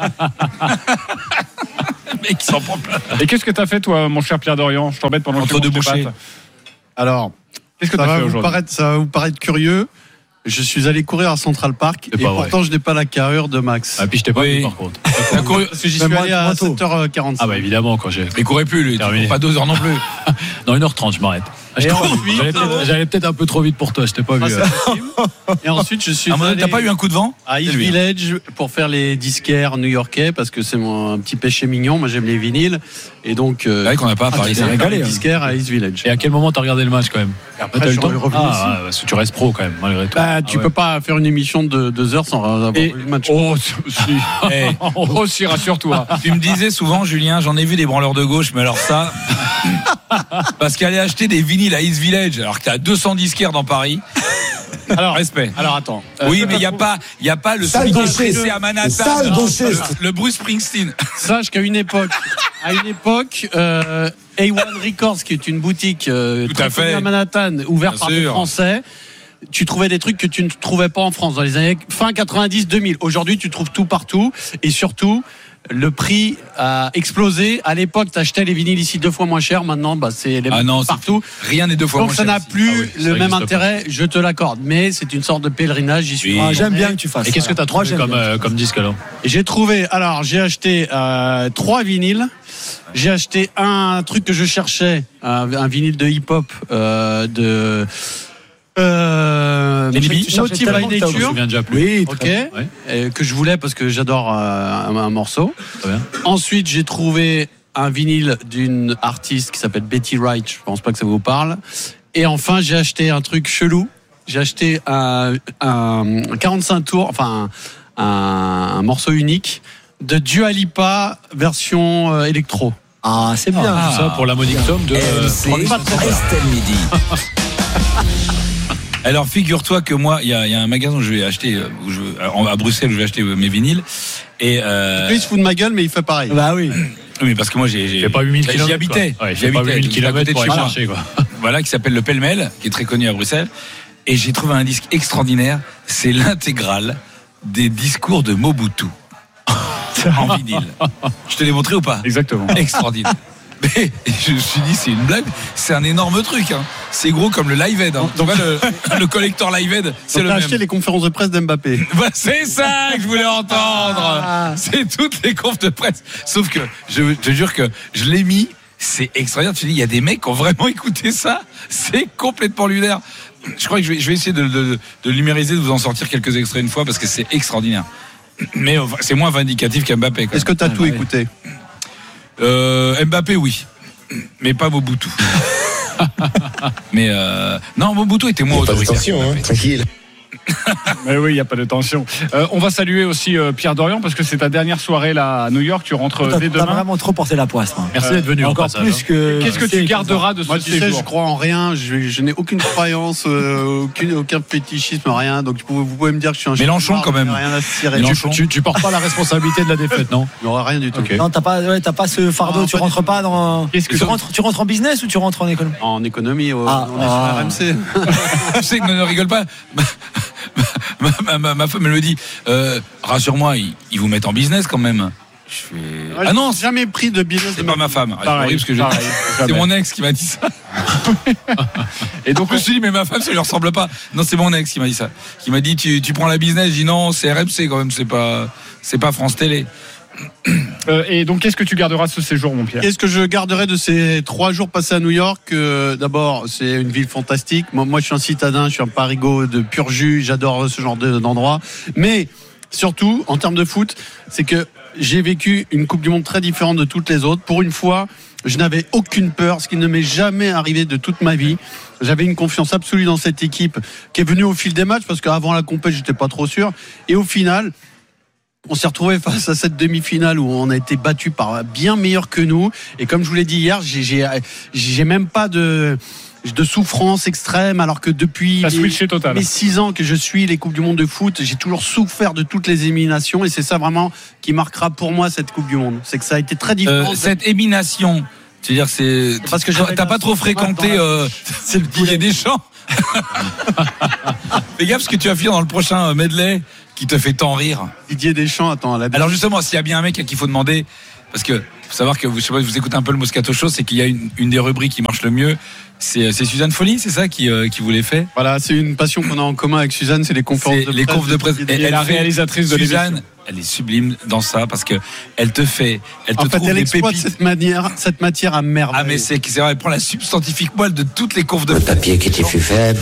Mec, il s'en prend plein. Et qu'est-ce que t'as fait, toi, mon cher Pierre Dorian? Je t'embête pendant entre deux bouchées. Alors, qu'est-ce que t'as fait aujourd'hui? Ça va vous paraître curieux. Je suis allé courir à Central Park et pourtant je n'ai pas la carrure de Max. Ah, puis je t'ai pas vu par contre. T'as couru, parce que j'y suis allé à 7h45. Ah bah évidemment quand j'ai. Mais courais plus lui, pas 2 heures non plus. Dans 1h30 je m'arrête. J'allais peut-être un peu trop vite pour toi, je t'ai pas vu. Et ensuite je suis allé. T'as pas eu un coup de vent? À East Village pour faire les disquaires new-yorkais parce que c'est un petit péché mignon. Moi j'aime les vinyles et donc. C'est vrai qu'on n'a pas parlé. C'est régalé. Disquaires à East Village. Et à quel moment t'as regardé le match quand même? Après t'as eu le temps. Parce que tu restes pro quand même malgré tout. Tu peux pas faire une émission de 2 heures sans avoir vu le match. Oh si, rassure-toi. Tu me disais souvent, Julien, j'en ai vu des branleurs de gauche, mais alors ça, parce qu'aller acheter des vinyles à East Village, alors que t'as 200 disquaires dans Paris, Alors, respect. Alors attends. Oui, mais il y a pas le Sale celui qui est gaucher. pressé à Manhattan. Sale Non, gaucher. le Bruce Springsteen. Sache qu'à une époque, A1 Records, qui est une boutique très connue à Manhattan, ouverte par des Français, tu trouvais des trucs que tu ne trouvais pas en France dans les années fin 90-2000. Aujourd'hui, tu trouves tout partout et surtout, le prix a explosé. À l'époque, tu achetais les vinyles ici 2 fois moins cher. Maintenant, c'est les mêmes partout. Rien n'est 2 fois donc moins cher. Donc ça n'a plus le même intérêt, pas. je te l'accorde. Mais c'est une sorte de pèlerinage. J'y suis. J'aime bien que tu fasses. Et qu'est-ce que tu as trouvé comme disque alors? J'ai trouvé, alors j'ai acheté 3 vinyles. J'ai acheté un truc que je cherchais, un vinyle de hip-hop de Motive by Nature. Je me souviens déjà plus. Oui, ok. Que je voulais parce que j'adore un morceau. Très bien. Ensuite, j'ai trouvé un vinyle d'une artiste qui s'appelle Betty Wright. Je pense pas que ça vous parle. Et enfin, j'ai acheté un truc chelou. J'ai acheté un 45 tours, enfin un morceau unique de Dua Lipa version électro. Ah, c'est bien. Tout ça pour la modique somme de Estelle Midi. Alors figure-toi que moi, il y a un magasin où je vais acheter, à Bruxelles, où je vais acheter mes vinyles. Et il se fout de ma gueule, mais il fait pareil. Bah oui. Oui, parce que moi, j'ai pas 8000 km. J'y habitais. J'ai pas 8000 km pour aller chercher, quoi. Voilà, qui s'appelle le Pêle-Mêle, qui est très connu à Bruxelles. Et j'ai trouvé un disque extraordinaire. C'est l'intégrale des discours de Mobutu. En vinyle. Je te l'ai montré ou pas? Exactement. Extraordinaire. Mais je me suis dit, c'est une blague, c'est un énorme truc. Hein. C'est gros comme le Live Aid. Hein. Tu vois, le collector Live Aid, c'est le même. T'as acheté les conférences de presse d'Mbappé. Bah, c'est ça que je voulais entendre. C'est toutes les confs de presse. Sauf que je te jure que je l'ai mis, c'est extraordinaire. Tu dis, il y a des mecs qui ont vraiment écouté ça. C'est complètement lunaire. Je crois que je vais essayer de numériser, de vous en sortir quelques extraits une fois parce que c'est extraordinaire. Mais c'est moins vindicatif qu'Mbappé. Est-ce que tu as tout écouté? Mbappé, oui, mais pas Mobutu. Mais non, Mobutu était moins autoritaire. Attention, tranquille. Mais oui, il n'y a pas de tension. On va saluer aussi Pierre Dorian parce que c'est ta dernière soirée là à New York. Tu rentres dès T'as demain. vraiment trop porté la poisse. Moi. Merci d'être venu. Encore plus que. Qu'est-ce que tu garderas de ce Moi, tu sais, séjour? je crois en rien. Je n'ai aucune croyance, aucun fétichisme, rien. Donc vous pouvez me dire que je suis un Mélenchon quand même. Rien à cirer. Tu portes pas la responsabilité de la défaite, non? Il n'y aura rien du tout. Non, t'as pas ce fardeau. Non, tu pas rentres pas dans. Tu rentres en business ou tu rentres en économie? En économie, on est sur RMC. Tu sais que ne rigole pas. Ma femme elle me dit rassure-moi, ils vous mettent en business quand même. Je fais ah non, j'ai jamais pris de business. c'est pas ma femme. Pareil, parce que c'est mon ex qui m'a dit ça. Et donc je me suis dit mais ma femme ça lui ressemble pas. Non, c'est mon ex qui m'a dit ça. Qui m'a dit tu prends la business. Je dis non, c'est RMC quand même, c'est pas France Télé. Et donc qu'est-ce que tu garderas de ce séjour, mon Pierre? Qu'est-ce que je garderai de ces 3 jours passés à New York? D'abord, c'est une ville fantastique. Moi, je suis un citadin, je suis un parigot de pur jus. J'adore ce genre d'endroit. Mais surtout, en termes de foot, c'est que j'ai vécu une Coupe du Monde très différente de toutes les autres. Pour une fois, je n'avais aucune peur, ce qui ne m'est jamais arrivé de toute ma vie. J'avais une confiance absolue dans cette équipe qui est venue au fil des matchs parce qu'avant la compétition, j'étais pas trop sûr. Et au final, on s'est retrouvé face à cette demi-finale où on a été battu par bien meilleur que nous. Et comme je vous l'ai dit hier, j'ai même pas de souffrance extrême, alors que depuis mes 6 ans que je suis les Coupes du Monde de foot, j'ai toujours souffert de toutes les éliminations. Et c'est ça vraiment qui marquera pour moi cette Coupe du Monde. C'est que ça a été très différent. Cette élimination, c'est-à-dire c'est parce que t'as pas trop fréquenté c'est le Didier Deschamps. Fais gaffe parce que tu vas finir dans le prochain medley qui te fait tant rire. Didier Deschamps, attends. Alors justement, s'il y a bien un mec à qui il faut demander, parce que faut savoir que je sais pas, vous écoutez un peu le Moscato Show, c'est qu'il y a une des rubriques qui marche le mieux. C'est Suzanne Folly, c'est ça qui vous les fait. Voilà, c'est une passion qu'on a en commun avec Suzanne, c'est les conférences de presse. Les confs de presse. Elle est la réalisatrice de l'émission. Suzanne, elle est sublime dans ça parce que elle te trouve elle des exploite pépites. cette matière à merveille. Ah mais c'est vrai, elle prend la substantifique moelle de toutes les confs de presse. Le papier qui était plus faible.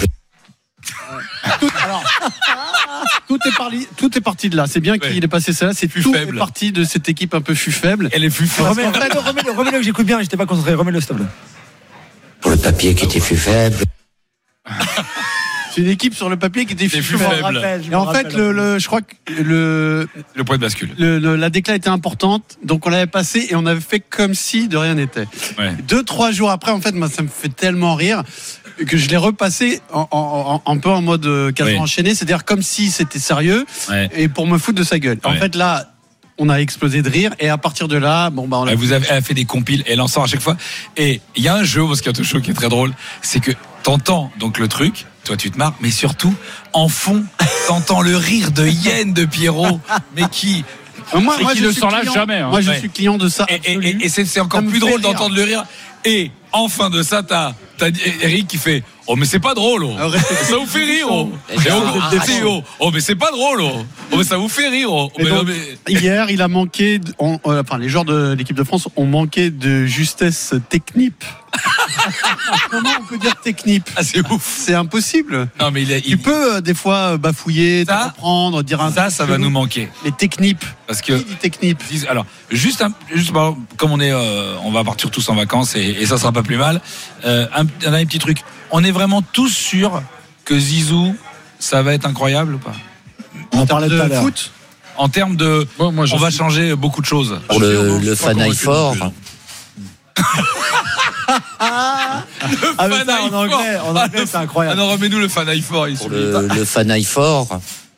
Tout est parti de là. C'est bien qu'il est passé ça. C'est plus tout faible. est parti de cette équipe un peu faible. Elle est plus faible. Remets-le, que j'écoute bien, j'étais pas concentré. Remets-le, s'il te plaît. Pour le papier qui était plus faible. C'est une équipe sur le papier qui était plus faible. faible. Et en fait, je crois que Le point de bascule. la décla était importante, donc on l'avait passé et on avait fait comme si de rien n'était. Ouais. 2-3 jours après, en fait, moi, ça me fait tellement rire. que je l'ai repassé un peu en mode quasiment enchaîné, c'est-à-dire comme si c'était sérieux et pour me foutre de sa gueule. En fait, là, on a explosé de rire et à partir de là, elle a fait des compiles, elle en sort à chaque fois. Et il y a un jeu, parce qu'il y a un show qui est très drôle, c'est que t'entends donc le truc, toi tu te marres, mais surtout en fond, t'entends le rire de Yen de Pierrot, mais qui ne s'en lâche jamais. Hein. Moi, je suis client de ça. Et c'est encore plus drôle d'entendre le rire. Et en fin de ça, t'as Eric qui fait oh mais c'est pas drôle, oh. Ça vous fait rire, oh. Oh mais c'est pas drôle, oh mais ça vous fait rire, oh. Hier il a manqué les joueurs de l'équipe de France ont manqué de justesse technique. Comment on peut dire technique? C'est ouf, c'est impossible. Non mais tu peux des fois bafouiller, te reprendre, dire ça va nous manquer les techniques. Parce que technique. Alors juste comme on va partir tous en vacances et ça sera pas plus mal. Un petit truc. On est vraiment tous sûrs que Zizou, ça va être incroyable ou pas? On parlait de foot. En termes de, on va changer beaucoup de choses. Pour le Fanaï fort. En anglais, c'est incroyable. Non, remets-nous le Fanaï fort ici. Le Fanaï fort.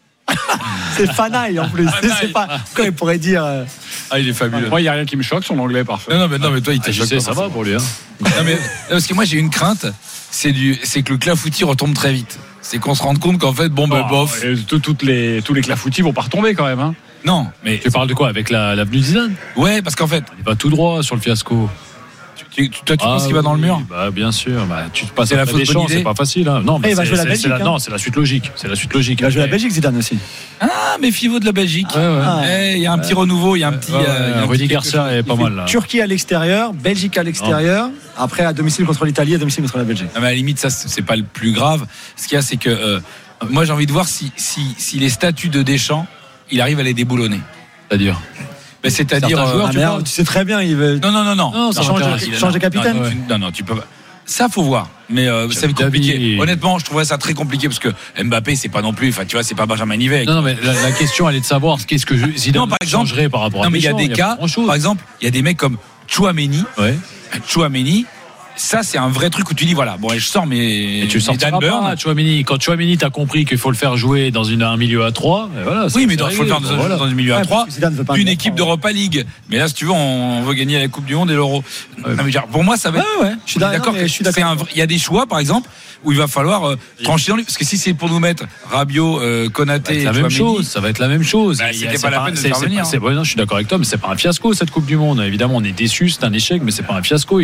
C'est Fanaï en plus. Je sais pas quoi il pourrait dire. Il est fabuleux. Moi, il n'y a rien qui me choque, son anglais parfait. Non, mais toi, il t'a choqué. Ça va pour lui. Hein. Non, mais parce que moi, j'ai une crainte, c'est que le clafoutis retombe très vite. C'est qu'on se rende compte qu'en fait, bof. Tous les clafoutis vont pas retomber quand même. Hein. Non, mais tu parles de quoi avec l'avenue de Zidane? Ouais, parce qu'en fait, il va tout droit sur le fiasco. Tu penses qu'il va dans le mur? Bien sûr. Tu te passes à la faute Deschamps, c'est pas facile. Hein. Non, mais il va jouer la Belgique. Non, c'est la suite logique. Il va jouer la Belgique, Zidane aussi. Ah, méfiez-vous de la Belgique. Il y a un petit renouveau, il y a un petit. Rudy Garcia est pas mal là. Turquie à l'extérieur, Belgique à l'extérieur. Après à domicile contre l'Italie, à domicile contre la Belgique. Mais à la limite, ça c'est pas le plus grave. Ce qu'il y a, c'est que moi j'ai envie de voir si les statuts de Deschamps, il arrive à les déboulonner. C'est-à-dire. C'est-à-dire. Tu sais très bien, il veut. Non. Change de capitaine. Non, tu peux pas. Ça, faut voir. Mais ça va être compliqué. Honnêtement, je trouverais ça très compliqué parce que Mbappé, c'est pas non plus. Enfin, tu vois, c'est pas Benjamin Nivet. Non, mais la question, elle est de savoir qu'est-ce que Zidane changerait par rapport à. Non, mais il y a des cas. Par exemple, il y a des mecs comme Tchouaméni. Tchouaméni. Ça, c'est un vrai truc où tu dis voilà, bon, je sors mes tu sors Dan Burn. Quand Tchouaméni t'as compris qu'il faut le faire jouer dans un milieu à 3, voilà. Oui, mais il faut le faire dans un milieu à 3 d'une équipe d'Europa League. Mais là, si tu veux, on veut gagner la Coupe du Monde et l'Euro. Pour moi, ça va être. Je suis d'accord. Il y a des choix, par exemple, où il va falloir trancher dans lui. Parce que si c'est pour nous mettre Rabiot, Konaté, ça va être la même chose. C'était pas la peine de faire venir. Non, je suis d'accord avec toi, mais c'est pas un fiasco cette Coupe du Monde. Évidemment, on est déçus, c'est un échec, mais c'est pas un fiasco.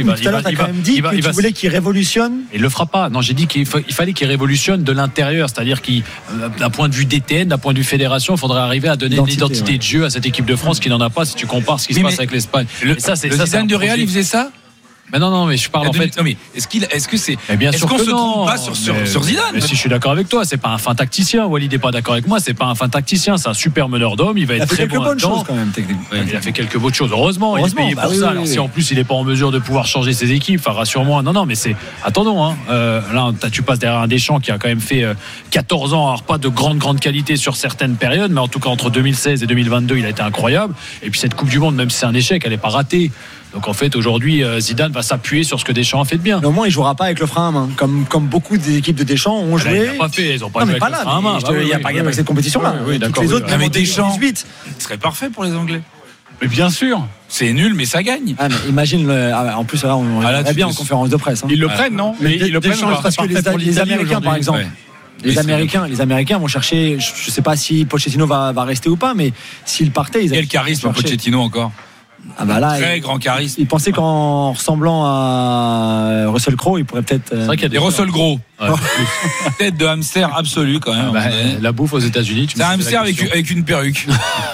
Tu voulais qu'il révolutionne. Il le fera pas. Non, j'ai dit qu'il fallait qu'il révolutionne de l'intérieur, c'est-à-dire d'un point de vue DTN, d'un point de vue fédération, il faudrait arriver à donner une identité de jeu à cette équipe de France qui n'en a pas si tu compares ce qui se passe avec l'Espagne. Le Zidane du Real, il faisait ça? Mais non, mais je parle en fait. Non, mais est-ce que c'est. Bien sûr qu'on que se trompe pas sur Zidane? Mais si je suis d'accord avec toi, c'est pas un fin tacticien. Walid n'est pas d'accord avec moi, c'est pas un fin tacticien, c'est un super meneur d'hommes. Il va être très bon là-dedans. Il a fait quelques bonnes choses. Heureusement, il est payé pour ça. Alors si en plus il n'est pas en mesure de pouvoir changer ses équipes, rassure-moi. Non, mais c'est. Attendons, hein. Là, tu passes derrière un Deschamps qui a quand même fait 14 ans, alors pas de grande qualité sur certaines périodes, mais en tout cas entre 2016 et 2022, il a été incroyable. Et puis cette Coupe du Monde, même si c'est un échec, elle n'est pas ratée. Donc en fait aujourd'hui Zidane va s'appuyer sur ce que Deschamps a fait de bien. Mais au moins il jouera pas avec le frein à main comme beaucoup des équipes de Deschamps ont joué. Ils ont pas joué avec le frein à main. Il n'y a pas cette compétition là. D'accord. Les autres mais Deschamps serait parfait pour les Anglais. Mais bien sûr. C'est nul mais ça gagne. Mais imagine en plus là on est bien en conférence de presse. Ils le prennent non? Mais ils le prennent parce que les Américains par exemple. Les Américains vont chercher. Je sais pas si Pochettino va rester ou pas, mais s'il partait, quel charisme Pochettino encore. Très grand charisme. Il pensait qu'en ressemblant à Russell Crowe, il pourrait peut-être. C'est vrai qu'il y a des Russell Crowe. Tête de hamster absolue quand même. La bouffe aux États-Unis. C'est un hamster avec une perruque.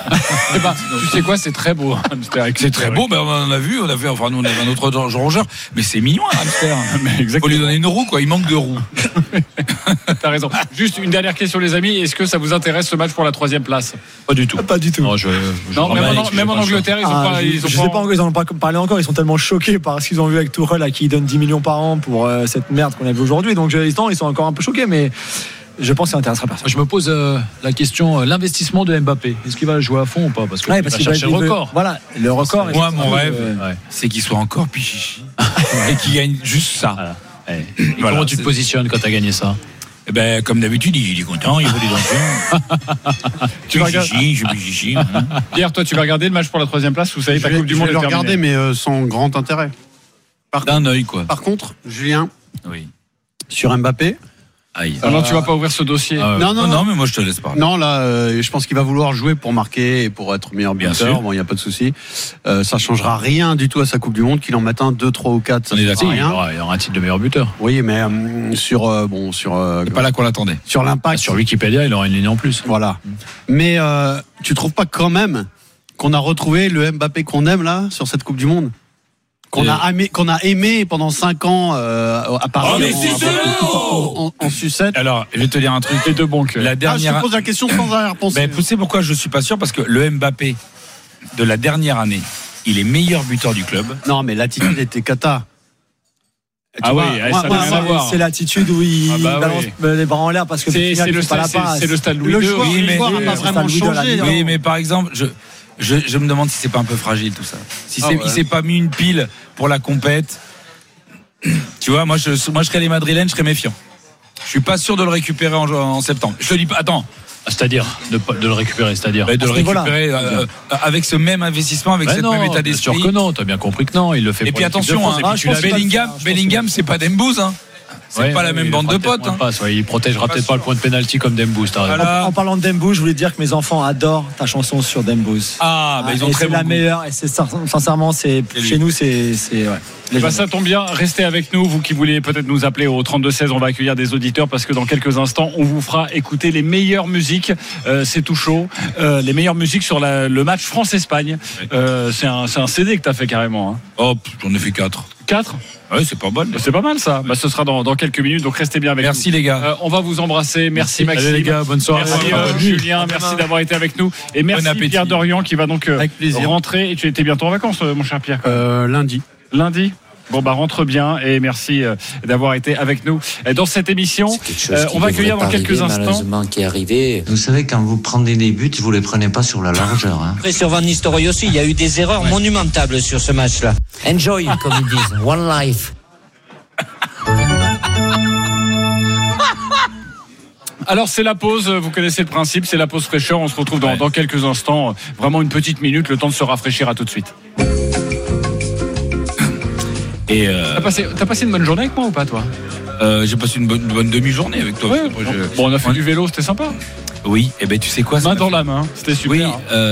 Tu sais quoi, c'est très beau. C'est très beau. On en a vu. Nous on avait un autre rongeur, mais c'est mignon un hamster. Il faut lui donner une roue quoi. Il manque de roues. T'as raison. Juste une dernière question les amis. Est-ce que ça vous intéresse ce match pour la 3e place? Pas du tout. Non, même en Angleterre, ils je sais pas, ils en ont pas parlé encore. Ils sont tellement choqués par ce qu'ils ont vu avec Tuchel à qui ils donnent 10 millions par an pour cette merde qu'on a vu aujourd'hui. Donc ils sont encore un peu choqués, mais je pense que ça intéressera personne. Je me pose la question l'investissement de Mbappé. Est-ce qu'il va jouer à fond ou pas? Parce qu'il va chercher le record. Voilà, le record. Moi, mon rêve, c'est qu'il soit encore pichichi et qu'il gagne juste ça. Voilà. Et comment tu te positionnes quand tu as gagné ça? Eh ben, comme d'habitude, il est content, il veut des dons. Tu vas regarder. Pierre, toi, tu vas regarder le match pour la 3e place, vous savez, ta Coupe du Monde est terminée. Je vais le regarder, mais sans grand intérêt. D'un œil, quoi. Par contre, Julien, oui. sur Mbappé. Aïe. Non, tu vas pas ouvrir ce dossier. Non, mais moi je te laisse parler. Non, là, je pense qu'il va vouloir jouer pour marquer et pour être meilleur buteur. Bon, il n'y a pas de souci. Ça changera rien du tout à sa Coupe du Monde, qu'il en mette 1, 2, 3 ou 4. Ça on est d'accord. rien. Il y aura un titre de meilleur buteur. Oui, mais sur c'est pas là qu'on l'attendait. Sur l'impact. Sur Wikipédia, il aura une ligne en plus. Voilà. Mais tu trouves pas quand même qu'on a retrouvé le Mbappé qu'on aime là sur cette Coupe du Monde? Qu'on a aimé pendant 5 ans à Paris en sucette. Alors, je vais te dire un truc. Et de bon cœur. Je te pose la question sans arrière-pensée. Ben, tu sais pourquoi je suis pas sûr? Parce que le Mbappé de la dernière année, il est meilleur buteur du club. Non, mais l'attitude était cata. Ça n'a rien à voir. C'est l'attitude où il balance les bras en l'air parce que c'est le stade Louis II. Oui, mais il n'a pas vraiment changé. Oui, mais par exemple, je me demande si c'est pas un peu fragile tout ça. Si il s'est pas mis une pile pour la compète. Tu vois, moi je serais les Madrilènes, je serais méfiant. Je suis pas sûr de le récupérer en septembre. Je te dis pas. Attends. C'est-à-dire de le récupérer, c'est-à-dire de le récupérer avec ce même investissement, avec cette même état d'esprit. Bien sûr que non, t'as bien compris que non, il le fait. Et puis attention, Bellingham, c'est pas Dembouz, hein. C'est pas la même bande de potes. Il protégera peut-être pas le point de pénalty comme Dembouz. En parlant de Dembouz, je voulais dire que mes enfants adorent ta chanson sur Dembouz. Ils ont très c'est la meilleure. Et sincèrement, chez nous, c'est ouais. Ça tombe bien, restez avec nous, vous qui voulez peut-être nous appeler au 32-16, on va accueillir des auditeurs parce que dans quelques instants, on vous fera écouter les meilleures musiques, c'est tout chaud, les meilleures musiques sur le match France-Espagne. C'est un CD que tu as fait carrément. Hein. Oh, j'en ai fait 4. 4 ? Oui, c'est pas mal. C'est pas mal ça. Ce sera dans quelques minutes, donc restez bien avec nous. Merci les gars. On va vous embrasser. Merci Maxime. Allez les gars, bonne soirée. Merci Julien, merci d'avoir été avec nous. Et merci Pierre Dorian qui va donc rentrer. Et tu étais bientôt en vacances, mon cher Pierre. Lundi. Bon rentre bien et merci d'avoir été avec nous dans cette émission. On va accueillir dans quelques instants. Qui est arrivé. Vous savez, quand vous prenez des buts, vous les prenez pas sur la largeur. Hein. Après sur Van Nistelrooy aussi, il y a eu des erreurs monumentables sur ce match-là. Enjoy, comme ils disent. One life. Alors c'est la pause, vous connaissez le principe, c'est la pause fraîcheur. On se retrouve dans quelques instants, vraiment une petite minute, le temps de se rafraîchir. À tout de suite. Et T'as passé une bonne journée avec moi ou pas, toi? J'ai passé une bonne demi-journée avec toi. Ouais, on a fait du vélo, c'était sympa. Oui, et ben tu sais quoi, main dans la main, c'était super. Oui,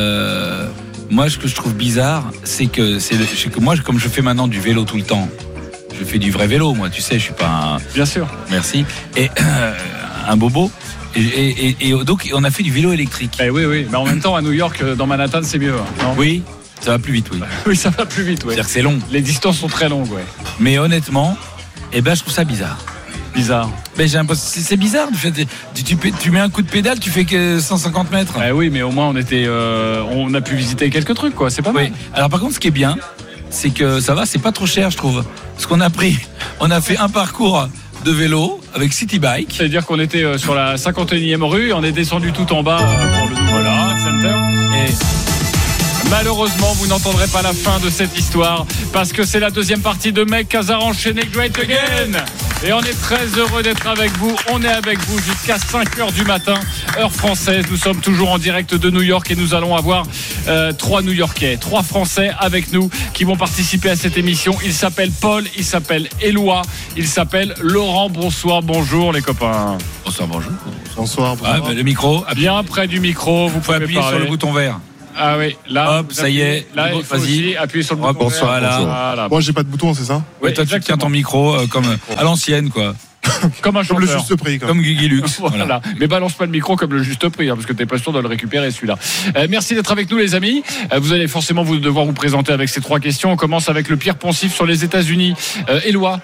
moi ce que je trouve bizarre, c'est que moi, comme je fais maintenant du vélo tout le temps, je fais du vrai vélo, moi, tu sais, je suis pas un... Bien sûr. Merci. Et un bobo. Et donc on a fait du vélo électrique. Oui, mais en même temps à New York, dans Manhattan, c'est mieux. Non? Oui. Ça va plus vite, oui. Oui, ça va plus vite, oui. C'est-à-dire que c'est long. Les distances sont très longues, ouais. Mais honnêtement, je trouve ça bizarre. Mais j'ai l'impression c'est bizarre. Tu mets un coup de pédale, tu fais que 150 mètres. Oui, mais au moins on a pu visiter quelques trucs, quoi. C'est pas mal. Alors par contre, ce qui est bien, c'est que ça va, c'est pas trop cher, je trouve. Parce qu'on a fait un parcours de vélo avec City Bike. C'est-à-dire qu'on était sur la 51e rue et on est descendu tout en bas pour le nouveau Center. Et malheureusement, vous n'entendrez pas la fin de cette histoire parce que c'est la deuxième partie de Mec Hazard enchaîné Great Again. Et on est très heureux d'être avec vous. On est avec vous jusqu'à 5h du matin, heure française. Nous sommes toujours en direct de New York et nous allons avoir 3 New-Yorkais, 3 Français avec nous qui vont participer à cette émission. Il s'appelle Paul, il s'appelle Éloi, il s'appelle Laurent. Bonjour les copains. Bonsoir. Le micro. Bien près du micro, vous pouvez appuyer sur le bouton vert. Ah oui, là, hop, ça y est. Là, il faut aussi appuyer sur le bouton. Bonsoir. Voilà. Moi, j'ai pas de bouton, c'est ça? Oui, toi, tu tiens ton micro comme à l'ancienne, quoi. Comme un chanteur. Comme le juste prix, comme Guigui Lux. Voilà. Mais balance pas le micro comme le juste prix, parce que t'es pas sûr de le récupérer, celui-là. Merci d'être avec nous, les amis. Vous allez forcément devoir vous présenter avec ces 3 questions. On commence avec le pire poncif sur les États-Unis. Éloi.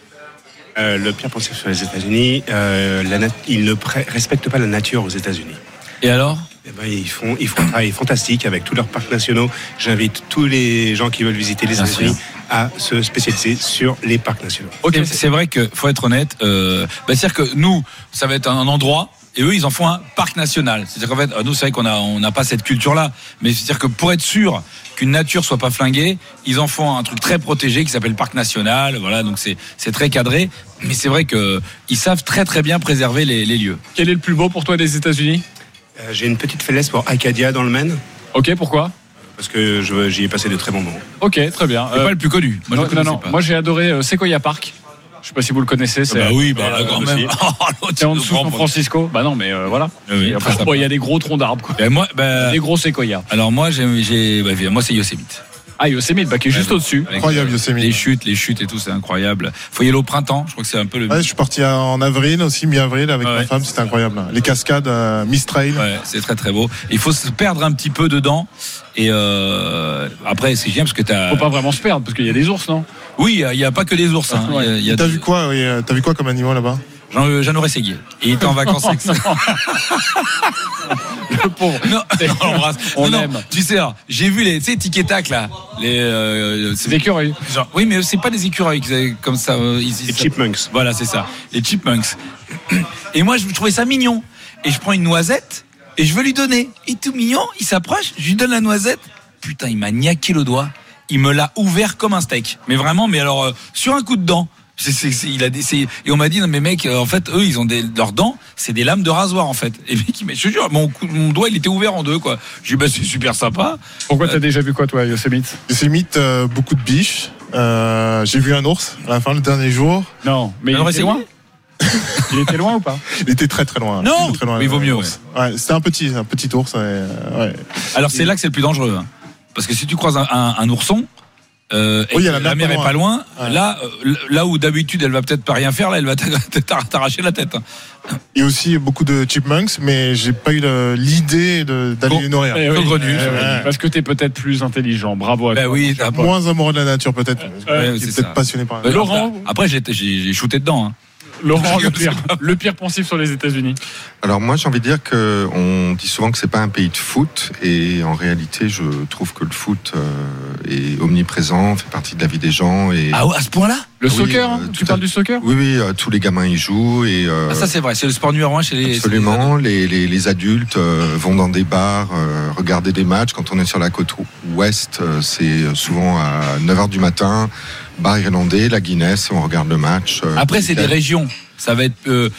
Le pire poncif sur les États-Unis, ils ne respectent pas la nature aux États-Unis. Et alors? Ils font un travail fantastique avec tous leurs parcs nationaux. J'invite tous les gens qui veulent visiter les États-Unis à se spécialiser sur les parcs nationaux. Ok, c'est vrai que faut être honnête. C'est-à-dire que nous, ça va être un endroit. Et eux, ils en font un parc national. C'est-à-dire qu'en fait, nous, c'est vrai qu'on n'a pas cette culture-là. Mais c'est-à-dire que pour être sûr qu'une nature soit pas flinguée, ils en font un truc très protégé qui s'appelle parc national. Voilà, donc c'est très cadré. Mais c'est vrai qu'ils savent très très bien préserver les lieux. Quel est le plus beau pour toi des États-Unis ? J'ai une petite faiblesse pour Acadia dans le Maine. Ok, pourquoi ? Parce que j'y ai passé de très bons moments. Ok, très bien. C'est pas le plus connu. Moi, non. Moi, j'ai adoré Sequoia Park. Je sais pas si vous le connaissez. C'est quand même. C'est en dessous de San Francisco. Bah non, mais voilà. Oui, il y a des gros troncs d'arbres, quoi. Des gros séquoias. Alors moi, moi c'est Yosemite. Ah, Yosemite, qui est juste au-dessus. Incroyable, Yosemite. Les chutes et tout, c'est incroyable. Faut y aller au printemps. Je crois que c'est un peu le. Ouais, je suis parti en avril aussi, mi-avril avec ma femme. C'était incroyable. Les cascades, Mist Trail. Ouais, c'est très très beau. Il faut se perdre un petit peu dedans. Et après, c'est génial parce que Faut pas vraiment se perdre parce qu'il y a des ours, non ? Oui, il y a pas que des ours. Hein. T'as vu quoi comme animal là-bas ? Jean Rességuier. Il était en vacances avec ça. Le pauvre. Non, on l'embrasse. On aime. Tu sais, j'ai vu les tic et tac là. Les écureuils. Genre, oui, mais c'est pas des écureuils comme ça. Les chipmunks. Voilà, c'est ça. Les chipmunks. Et moi, je trouvais ça mignon. Et je prends une noisette et je veux lui donner. Il est tout mignon. Il s'approche. Je lui donne la noisette. Putain, il m'a niaqué le doigt. Il me l'a ouvert comme un steak. Mais vraiment, sur un coup de dent. Et on m'a dit non mais mec, en fait eux ils ont leurs dents, c'est des lames de rasoir en fait. Et mec il m'a, je te jure, mon doigt il était ouvert en deux quoi. J'ai dit c'est super sympa. Pourquoi t'as déjà vu quoi toi Yosemite ? Yosemite, beaucoup de biches. J'ai vu un ours à la fin le dernier jour. Non, mais il était loin. Il était loin ou pas ? Il était très très loin. Non, très loin, mais il vaut mieux. Ouais, c'était un petit ours. Alors c'est là que c'est le plus dangereux, hein. Parce que si tu croises un ourson. La mer est pas loin. Ouais. Là où d'habitude elle va peut-être pas rien faire, là elle va t'arracher la tête. Il y a aussi beaucoup de chipmunks, mais j'ai pas eu l'idée d'aller les nourrir. Parce que t'es peut-être plus intelligent. Bravo à toi. Oui, moins amoureux de la nature peut-être. Peut-être passionné par. Laurent, après j'ai shooté dedans. Hein. Laurent, le pire poncif sur les États-Unis. Alors moi j'ai envie de dire qu'on dit souvent que c'est pas un pays de foot et en réalité je trouve que le foot est omniprésent, fait partie de la vie des gens. Et à ce point-là ? Le soccer, tu parles du soccer ? Oui, tous les gamins y jouent. Et, ça c'est vrai, c'est le sport numéro 1 chez les... Absolument, les adultes vont dans des bars, regarder des matchs. Quand on est sur la côte ouest, c'est souvent à 9h du matin, bar irlandais, la Guinness, on regarde le match. Après c'est des régions, ça va être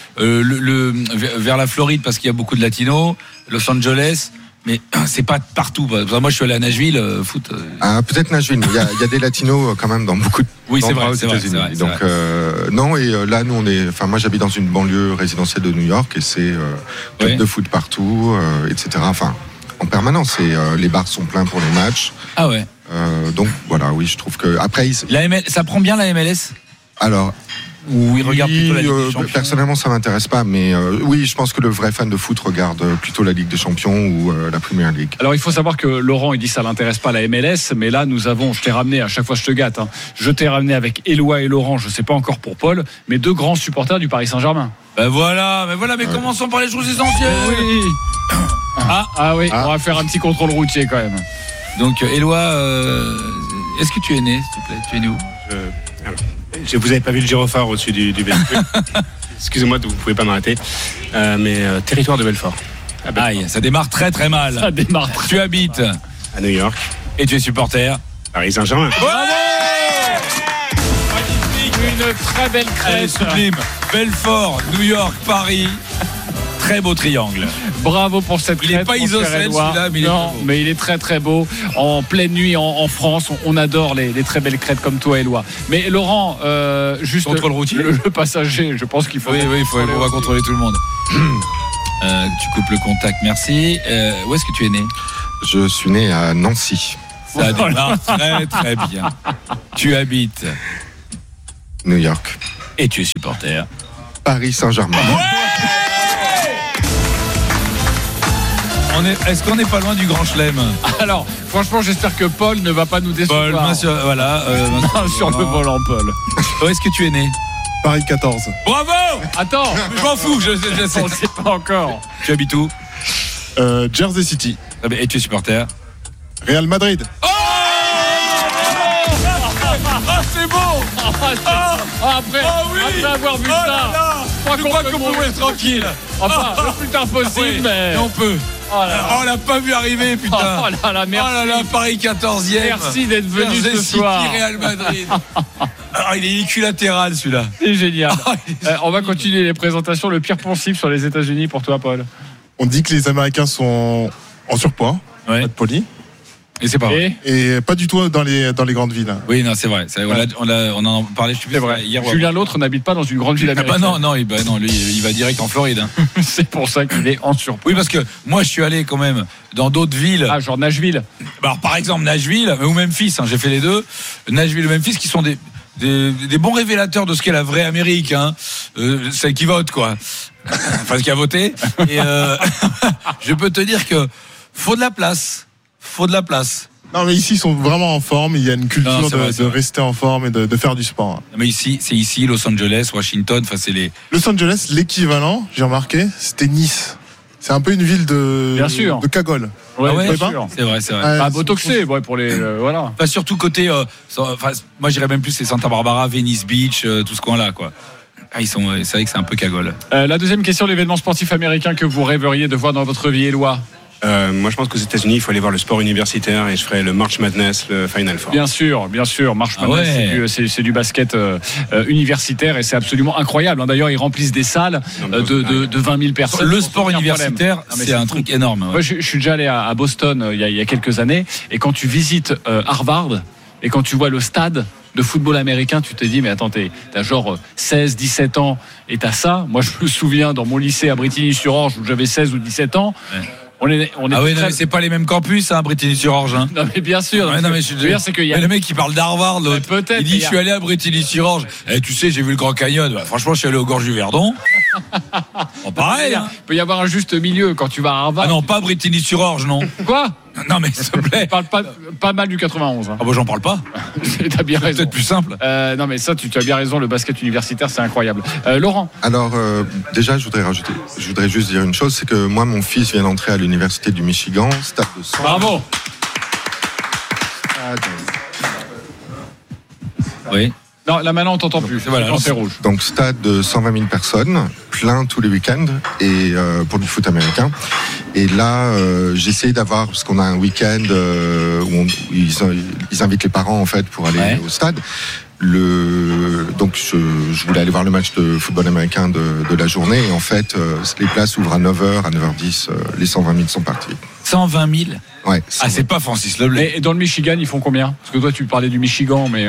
vers la Floride parce qu'il y a beaucoup de latinos, Los Angeles... Mais c'est pas partout. Moi, je suis allé à Nashville, foot. Peut-être Nashville. Il y a des latinos quand même dans beaucoup de. Oui, c'est vrai. Aux États-Unis. Donc non. Et là, nous, moi, j'habite dans une banlieue résidentielle de New York et c'est club de foot partout, etc. Enfin, en permanence. Et les bars sont pleins pour les matchs. Ah ouais. Donc voilà, oui, je trouve que après. Ça prend bien la MLS. Alors. Ou il regarde plutôt la Ligue des Champions. Personnellement, ça m'intéresse pas, mais oui, je pense que le vrai fan de foot regarde plutôt la Ligue des Champions ou la Premier League. Alors, il faut savoir que Laurent, il dit ça l'intéresse pas la MLS, mais là, je t'ai ramené, à chaque fois je te gâte, hein, je t'ai ramené avec Éloi et Laurent, je sais pas encore pour Paul, mais deux grands supporters du Paris Saint-Germain. Mais commençons par les choses essentielles. Oui. On va faire un petit contrôle routier quand même. Donc, Éloi, est-ce que tu es né, s'il te plaît ? Tu es né où ? Vous avez pas vu le gyrophare au-dessus du véhicule. Excusez-moi, vous pouvez pas m'arrêter. Mais territoire de Belfort. Aïe, ça démarre très très mal. Ça démarre. Tu habites à New York. Et tu es supporter Paris Saint-Germain. Magnifique. Une très belle crête. Sublime. Belfort, New York, Paris. Très beau triangle. Bravo pour cette crête. Il n'est pas isocèle celui-là, mais il est très très beau. En pleine nuit en France, on adore les très belles crêtes comme toi, Éloi. Mais Laurent, juste contrôle routier. Le passager, je pense qu'il faut. Oui, on va contrôler tout le monde. Tu coupes le contact, merci. Où est-ce que tu es né ? Je suis né à Nancy. Ça démarre très très bien. Tu habites New York. Et tu es supporter Paris Saint-Germain. Est-ce qu'on n'est pas loin du Grand Chelem ? Alors, franchement, j'espère que Paul ne va pas nous décevoir. Paul, sur le volant, Paul. Où est-ce que tu es né ? Paris 14. Bravo ! Attends, je m'en fous, je sais pas encore. Tu habites où ? Jersey City. Et tu es supporter ? Real Madrid. Ah, c'est bon. Après avoir vu ça, je crois qu'on pouvait être tranquille. Enfin, le plus tard possible, mais on peut. On l'a pas vu arriver, putain. Oh là là, merci. Oh là là, Paris 14e. Merci d'être venu ce soir. Real Madrid. Il est équilatéral celui-là. C'est génial. On va continuer les présentations. Le pire poncif sur les États-Unis pour toi, Paul. On dit que les Américains sont en surpoids, pas de poli. Et c'est pas vrai. Et pas du tout dans les grandes villes. Oui, non, c'est vrai. On en parlait, je sais plus. C'est vrai. Hier, Julien l'autre n'habite pas dans une grande ville américaine. Non, lui, il va direct en Floride. C'est pour ça qu'il est en surpoids. Oui, parce que moi, je suis allé quand même dans d'autres villes. Ah, genre Nashville. Alors, par exemple, Nashville ou Memphis. J'ai fait les deux. Nashville ou Memphis, qui sont des bons révélateurs de ce qu'est la vraie Amérique. Celle qui vote, quoi. Enfin, ce qui a voté. Et je peux te dire que faut de la place. Non, mais ici, ils sont vraiment en forme. Il y a une culture de rester en forme et de faire du sport. Mais ici, c'est ici, Los Angeles, Washington. Enfin, c'est les. Los Angeles, l'équivalent, j'ai remarqué, c'était Nice. C'est un peu une ville de cagole. Ouais, bien sûr. C'est vrai. Botoxé, pour les voilà. Pas surtout côté. Moi, j'irais même plus c'est Santa Barbara, Venice Beach, tout ce coin-là, quoi. C'est vrai que c'est un peu cagole. La deuxième question, l'événement sportif américain que vous rêveriez de voir dans votre vie, Éloi. Moi, je pense qu'aux États-Unis, il faut aller voir le sport universitaire et je ferai le March Madness, le Final Four. Bien sûr. March Madness, c'est du basket universitaire et c'est absolument incroyable. D'ailleurs, ils remplissent des salles de 20 000 personnes. Le sport universitaire, c'est un truc énorme. Moi, je suis déjà allé à Boston il y a quelques années et quand tu visites Harvard et quand tu vois le stade de football américain, tu te dis mais attends, t'as genre 16, 17 ans et t'as ça. Moi, je me souviens dans mon lycée à Bretigny-sur-Orge où j'avais 16 ou 17 ans. On est non, mais c'est pas les mêmes campus, Bretigny-sur-Orge. Non, mais bien sûr. Non, mais je veux dire, c'est qu'il y a le mec qui parle d'Harvard, l'autre. Peut-être. Il dit je suis allé à Bretigny-sur-Orge. Tu sais, j'ai vu le Grand Canyon. Franchement, je suis allé aux Gorges du Verdon. Pareil. Il peut y avoir un juste milieu quand tu vas à Harvard. Ah non, pas Bretigny-sur-Orge, non. Quoi? Non, mais s'il te plaît. Parle pas mal du 91. Ah, j'en parle pas. T'as bien raison. C'est peut-être plus simple. Non, mais ça, tu as bien raison. Le basket universitaire, c'est incroyable. Laurent. Alors, déjà, je voudrais juste dire une chose, c'est que moi, mon fils vient d'entrer à l'université du Michigan, stade de 100. Bravo. Oui. Non, là maintenant on t'entend plus. Voilà, c'est rouge. Donc stade de 120 000 personnes, plein tous les week-ends et pour du foot américain. Et là, j'ai essayé d'avoir, parce qu'on a un week-end où ils invitent les parents en fait pour aller au stade. Donc je voulais aller voir le match de football américain de la journée et en fait les places ouvrent à 9h, à 9h10, les 120 000 sont partis. 120 000 Ouais. C'est pas Francis Leblay. Et dans le Michigan, ils font combien? Parce que toi tu parlais du Michigan, mais...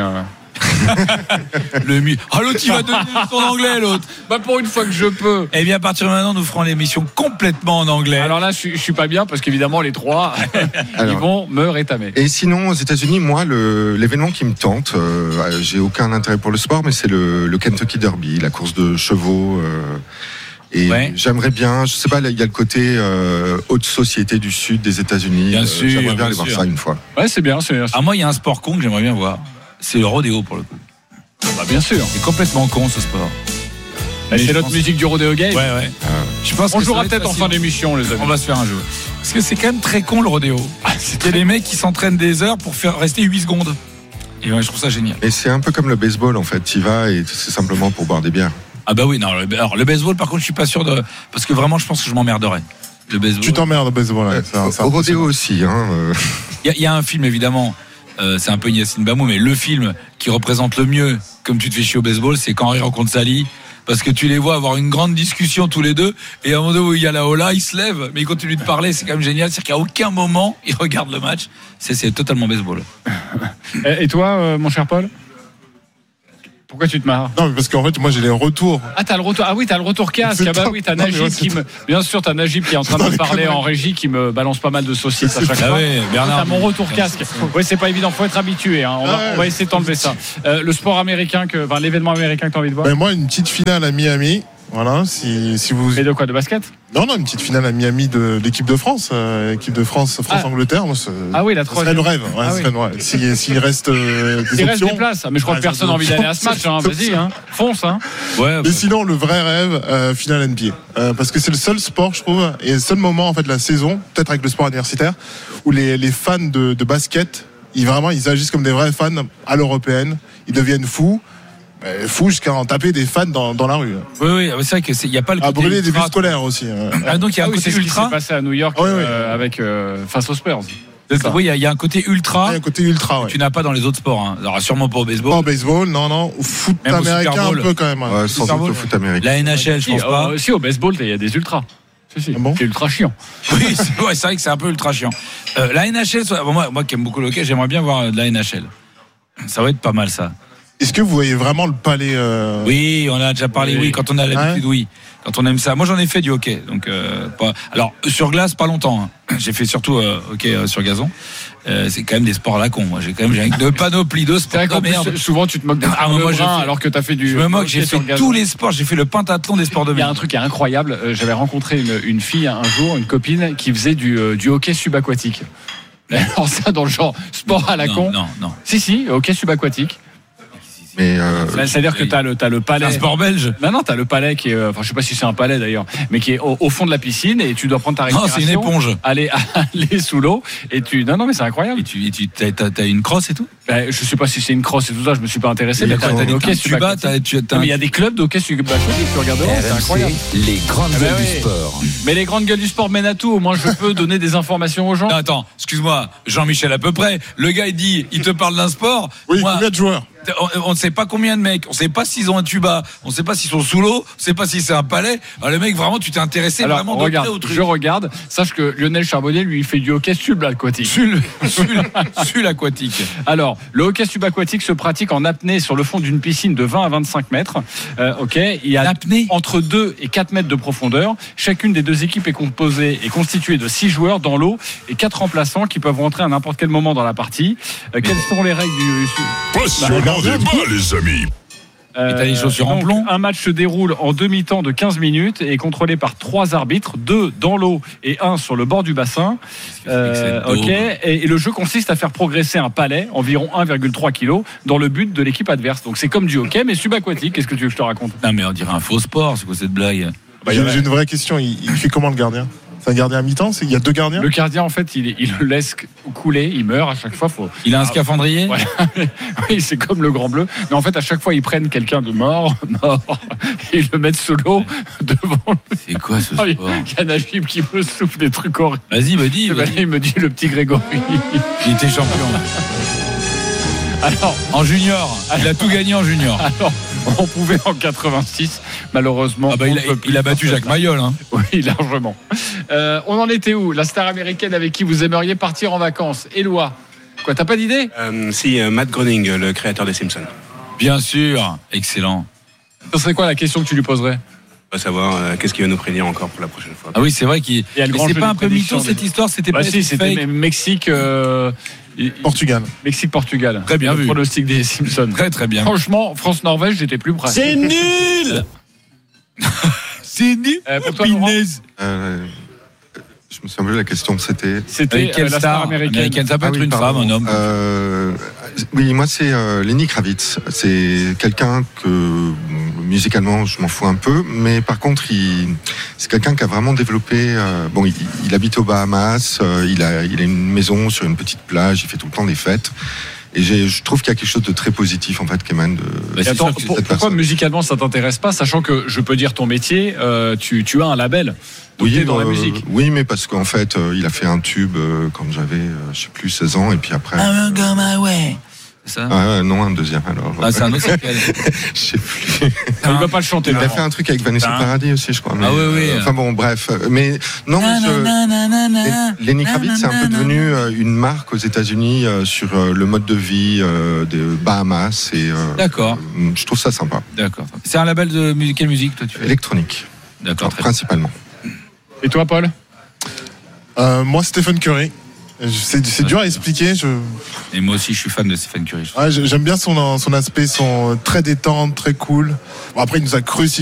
l'autre il va donner son anglais, l'autre. Pour une fois que je peux. Eh bien à partir de maintenant nous ferons l'émission complètement en anglais. Alors là je suis pas bien parce qu'évidemment les trois ils vont me rétamer. Et sinon aux États-Unis, moi l'événement qui me tente, j'ai aucun intérêt pour le sport, mais c'est le Kentucky Derby, la course de chevaux. Et j'aimerais bien, je sais pas, il y a le côté haute société du sud des États-Unis. Bien sûr, j'aimerais bien aller voir ça une fois. Ouais, c'est bien. Moi il y a un sport con que j'aimerais bien voir. C'est le rodéo pour le coup. Bien sûr. C'est complètement con ce sport. C'est notre musique du rodéo game. Ouais. Je pense on jouera peut-être en fin d'émission, les amis. On va se faire un jeu. Parce que c'est quand même très con le rodéo. Il y a des mecs qui s'entraînent des heures pour faire rester 8 secondes. Et je trouve ça génial. Et c'est un peu comme le baseball en fait. Tu y vas et c'est simplement pour boire des bières. Ah bah oui, non. Alors le baseball par contre je suis pas sûr de... Parce que vraiment je pense que je m'emmerderais. Le baseball. Tu t'emmerdes au baseball. Au rodéo aussi. Il y a un film évidemment. C'est un peu Yacine Bamou, mais le film qui représente le mieux comme tu te fais chier au baseball, c'est Quand Henry rencontre Sally, parce que tu les vois avoir une grande discussion tous les deux, et à un moment donné où il y a la hola, ils se lèvent, mais ils continuent de parler, c'est quand même génial, c'est-à-dire qu'à aucun moment ils regardent le match, c'est totalement baseball. Et toi, mon cher Paul ? Pourquoi tu te marres? Non, mais parce qu'en fait, moi, j'ai les retours. Ah, t'as le retour. Ah oui, t'as le retour casque. Ah bah oui, t'as Najib qui me. Bien sûr, t'as Najib qui est en train de me parler en régie, qui me balance pas mal de saucisses à chaque fois. Oui, Bernard. T'as mon retour casque. Oui, c'est pas évident. Faut être habitué. Hein. On va essayer d'enlever ça. Le sport américain, l'événement américain que t'as envie de voir. Moi, une petite finale à Miami. Voilà, si vous. Et de quoi, de basket? Non, une petite finale à Miami de l'équipe de France, France-Angleterre. Ah oui, la troisième. Ce serait le rêve. Serait le rêve. S'il reste des options. Il reste des places, mais je crois que personne n'a envie d'aller à ce match. Vas-y, fonce. Et sinon, le vrai rêve, finale NBA, parce que c'est le seul sport, je trouve, et le seul moment en fait de la saison, peut-être avec le sport universitaire, où les fans de basket, ils agissent comme des vrais fans à l'européenne. Ils deviennent fous. Fou jusqu'à en taper des fans dans la rue. Oui, c'est vrai qu'il n'y a pas le côté. À brûler des bus ultra. scolaires aussi. Donc il y a un côté c'est ce qui ultra. s'est passé à New York avec face aux Spurs. Oui, il y a un côté ultra. Un côté ultra, que tu n'as pas dans les autres sports. Hein. Alors sûrement pas au baseball. Pas au baseball, non. Au foot même américain un peu quand même. Ouais, sans doute au foot américain. La NHL, je pense pas. Si, au baseball, il y a des ultras. Si. Ah bon, c'est ultra chiant. Oui, c'est vrai que c'est un peu ultra chiant. La NHL, moi qui aime beaucoup le hockey, j'aimerais bien voir de la NHL. Ça va être pas mal ça. Est-ce que vous voyez vraiment le palais Oui, on a déjà parlé. Oui, quand on a l'habitude, oui. Quand on aime ça. Moi, j'en ai fait du hockey. Donc, pas. Alors, sur glace, pas longtemps. Hein. J'ai fait surtout hockey sur gazon. C'est quand même des sports à la con. Moi, j'ai quand même de panoplie de sports de merde. Souvent, tu te moques de alors que tu as fait du. Je me moque. J'ai fait tous les sports. J'ai fait le pentathlon des sports de merde. Il y a un truc qui est incroyable. J'avais rencontré une fille un jour, une copine, qui faisait du hockey subaquatique. Alors ça, dans le genre sport à la con. Non. Si, hockey subaquatique. Mais c'est-à-dire que t'as le palais. C'est un sport belge. Non, t'as le palais qui est, enfin, je sais pas si c'est un palais d'ailleurs, mais qui est au fond de la piscine et tu dois prendre ta respiration. Non, c'est une éponge. Aller sous l'eau et non, mais c'est incroyable. Et t'as une crosse et tout. Je sais pas si c'est une crosse et tout ça, je me suis pas intéressé. Mais T'as des hockey subaquatique. Mais il y a des clubs d'hockey subaquatique, tu regarderas, c'est incroyable. Les grandes gueules du sport. Mais les grandes gueules du sport mènent à tout. Au moins, je peux donner des informations aux gens. Non, attends, excuse-moi, Jean-Michel à peu près. Le gars il te parle d'un sport. Oui, combien de joueurs? On ne sait pas combien de mecs, on ne sait pas s'ils ont un tuba, on ne sait pas s'ils sont sous l'eau, on ne sait pas si c'est un palais. Alors, le mec, vraiment, tu t'es intéressé vraiment de près au truc. Je regarde, sache que Lionel Charbonnier, lui, il fait du hockey subaquatique. Subaquatique. Alors, le hockey subaquatique se pratique en apnée sur le fond d'une piscine de 20 à 25 mètres. Il y a entre 2 et 4 mètres de profondeur. Chacune des deux équipes est constituée de 6 joueurs dans l'eau et 4 remplaçants qui peuvent rentrer à n'importe quel moment dans la partie. Quelles sont les règles du débat, les amis. Et t'as les chaussures en plomb. Un match se déroule en demi-temps de 15 minutes et est contrôlé par 3 arbitres, 2 dans l'eau et 1 sur le bord du bassin. Et le jeu consiste à faire progresser un palais, environ 1,3 kg, dans le but de l'équipe adverse. Donc c'est comme du hockey, mais subaquatique. Qu'est-ce que tu veux que je te raconte? Non, mais on dirait un faux sport, c'est quoi cette blague? J'ai une vraie question. Il fait comment le gardien? C'est un gardien à mi-temps? Il y a 2 gardiens? Le gardien, en fait, il le laisse couler, il meurt à chaque fois. Il a un scaphandrier? Oui, c'est comme le Grand Bleu. Mais en fait, à chaque fois, ils prennent quelqu'un de mort, et ils le mettent sous l'eau devant. C'est quoi ce sport? Il y a Najib qui me souffle des trucs horribles. Vas-y, me dis. Il me dit le petit Grégory. Il était champion. Alors, en junior, il a tout gagné en junior. Alors, on pouvait en 86, malheureusement. Il a battu Jacques Mayol. Hein. Oui, largement. On en était où? La star américaine avec qui vous aimeriez partir en vacances? Éloi. Quoi, t'as pas d'idée? Si, Matt Groening, le créateur des Simpsons. Bien sûr, excellent. Ce serait quoi la question que tu lui poserais? On va savoir qu'est-ce qu'il va nous prédire encore pour la prochaine fois. Ah oui, c'est vrai qu'il. C'est pas un peu mytho cette histoire? C'était pas si, c'était Mexique. Portugal. Mexique-Portugal. Très bien le vu. Pronostic des Simpsons. Très très bien. Franchement, France-Norvège, j'étais plus près. C'est nul. C'est nul. Pour toi, Laurent je me souviens plus de la question. C'était quelle la star américaine? Ça peut être une femme, un homme. Oui, moi c'est Lenny Kravitz. C'est quelqu'un que musicalement je m'en fous un peu, mais par contre c'est quelqu'un qui a vraiment développé. Il habite aux Bahamas. Il a une maison sur une petite plage. Il fait tout le temps des fêtes. Et je trouve qu'il y a quelque chose de très positif en fait qui émane de cette pourquoi personne. Musicalement ça t'intéresse pas, sachant que je peux dire ton métier, tu as un label. Oui, dans la musique. Oui, mais parce qu'en fait, il a fait un tube quand j'avais, je sais plus, 16 ans, et puis après. I'm go my way. C'est ça? Non, un deuxième alors. C'est un autre. Je sais plus. Il va pas le chanter. Il a fait un truc avec Vanessa Paradis aussi, je crois. Mais, oui. Enfin bon, bref. Mais non, Lenny Kravitz est un peu devenu une marque aux États-Unis sur le mode de vie des Bahamas. D'accord. Je trouve ça sympa. D'accord. C'est un label de musique. Quelle musique toi tu fais? Électronique. D'accord. Principalement. Et toi, Paul? Moi, Stephen Curry. C'est dur à expliquer. Et moi aussi, je suis fan de Stephen Curry. J'aime bien son aspect, très détente, très cool. Bon, après, il nous a crucifié.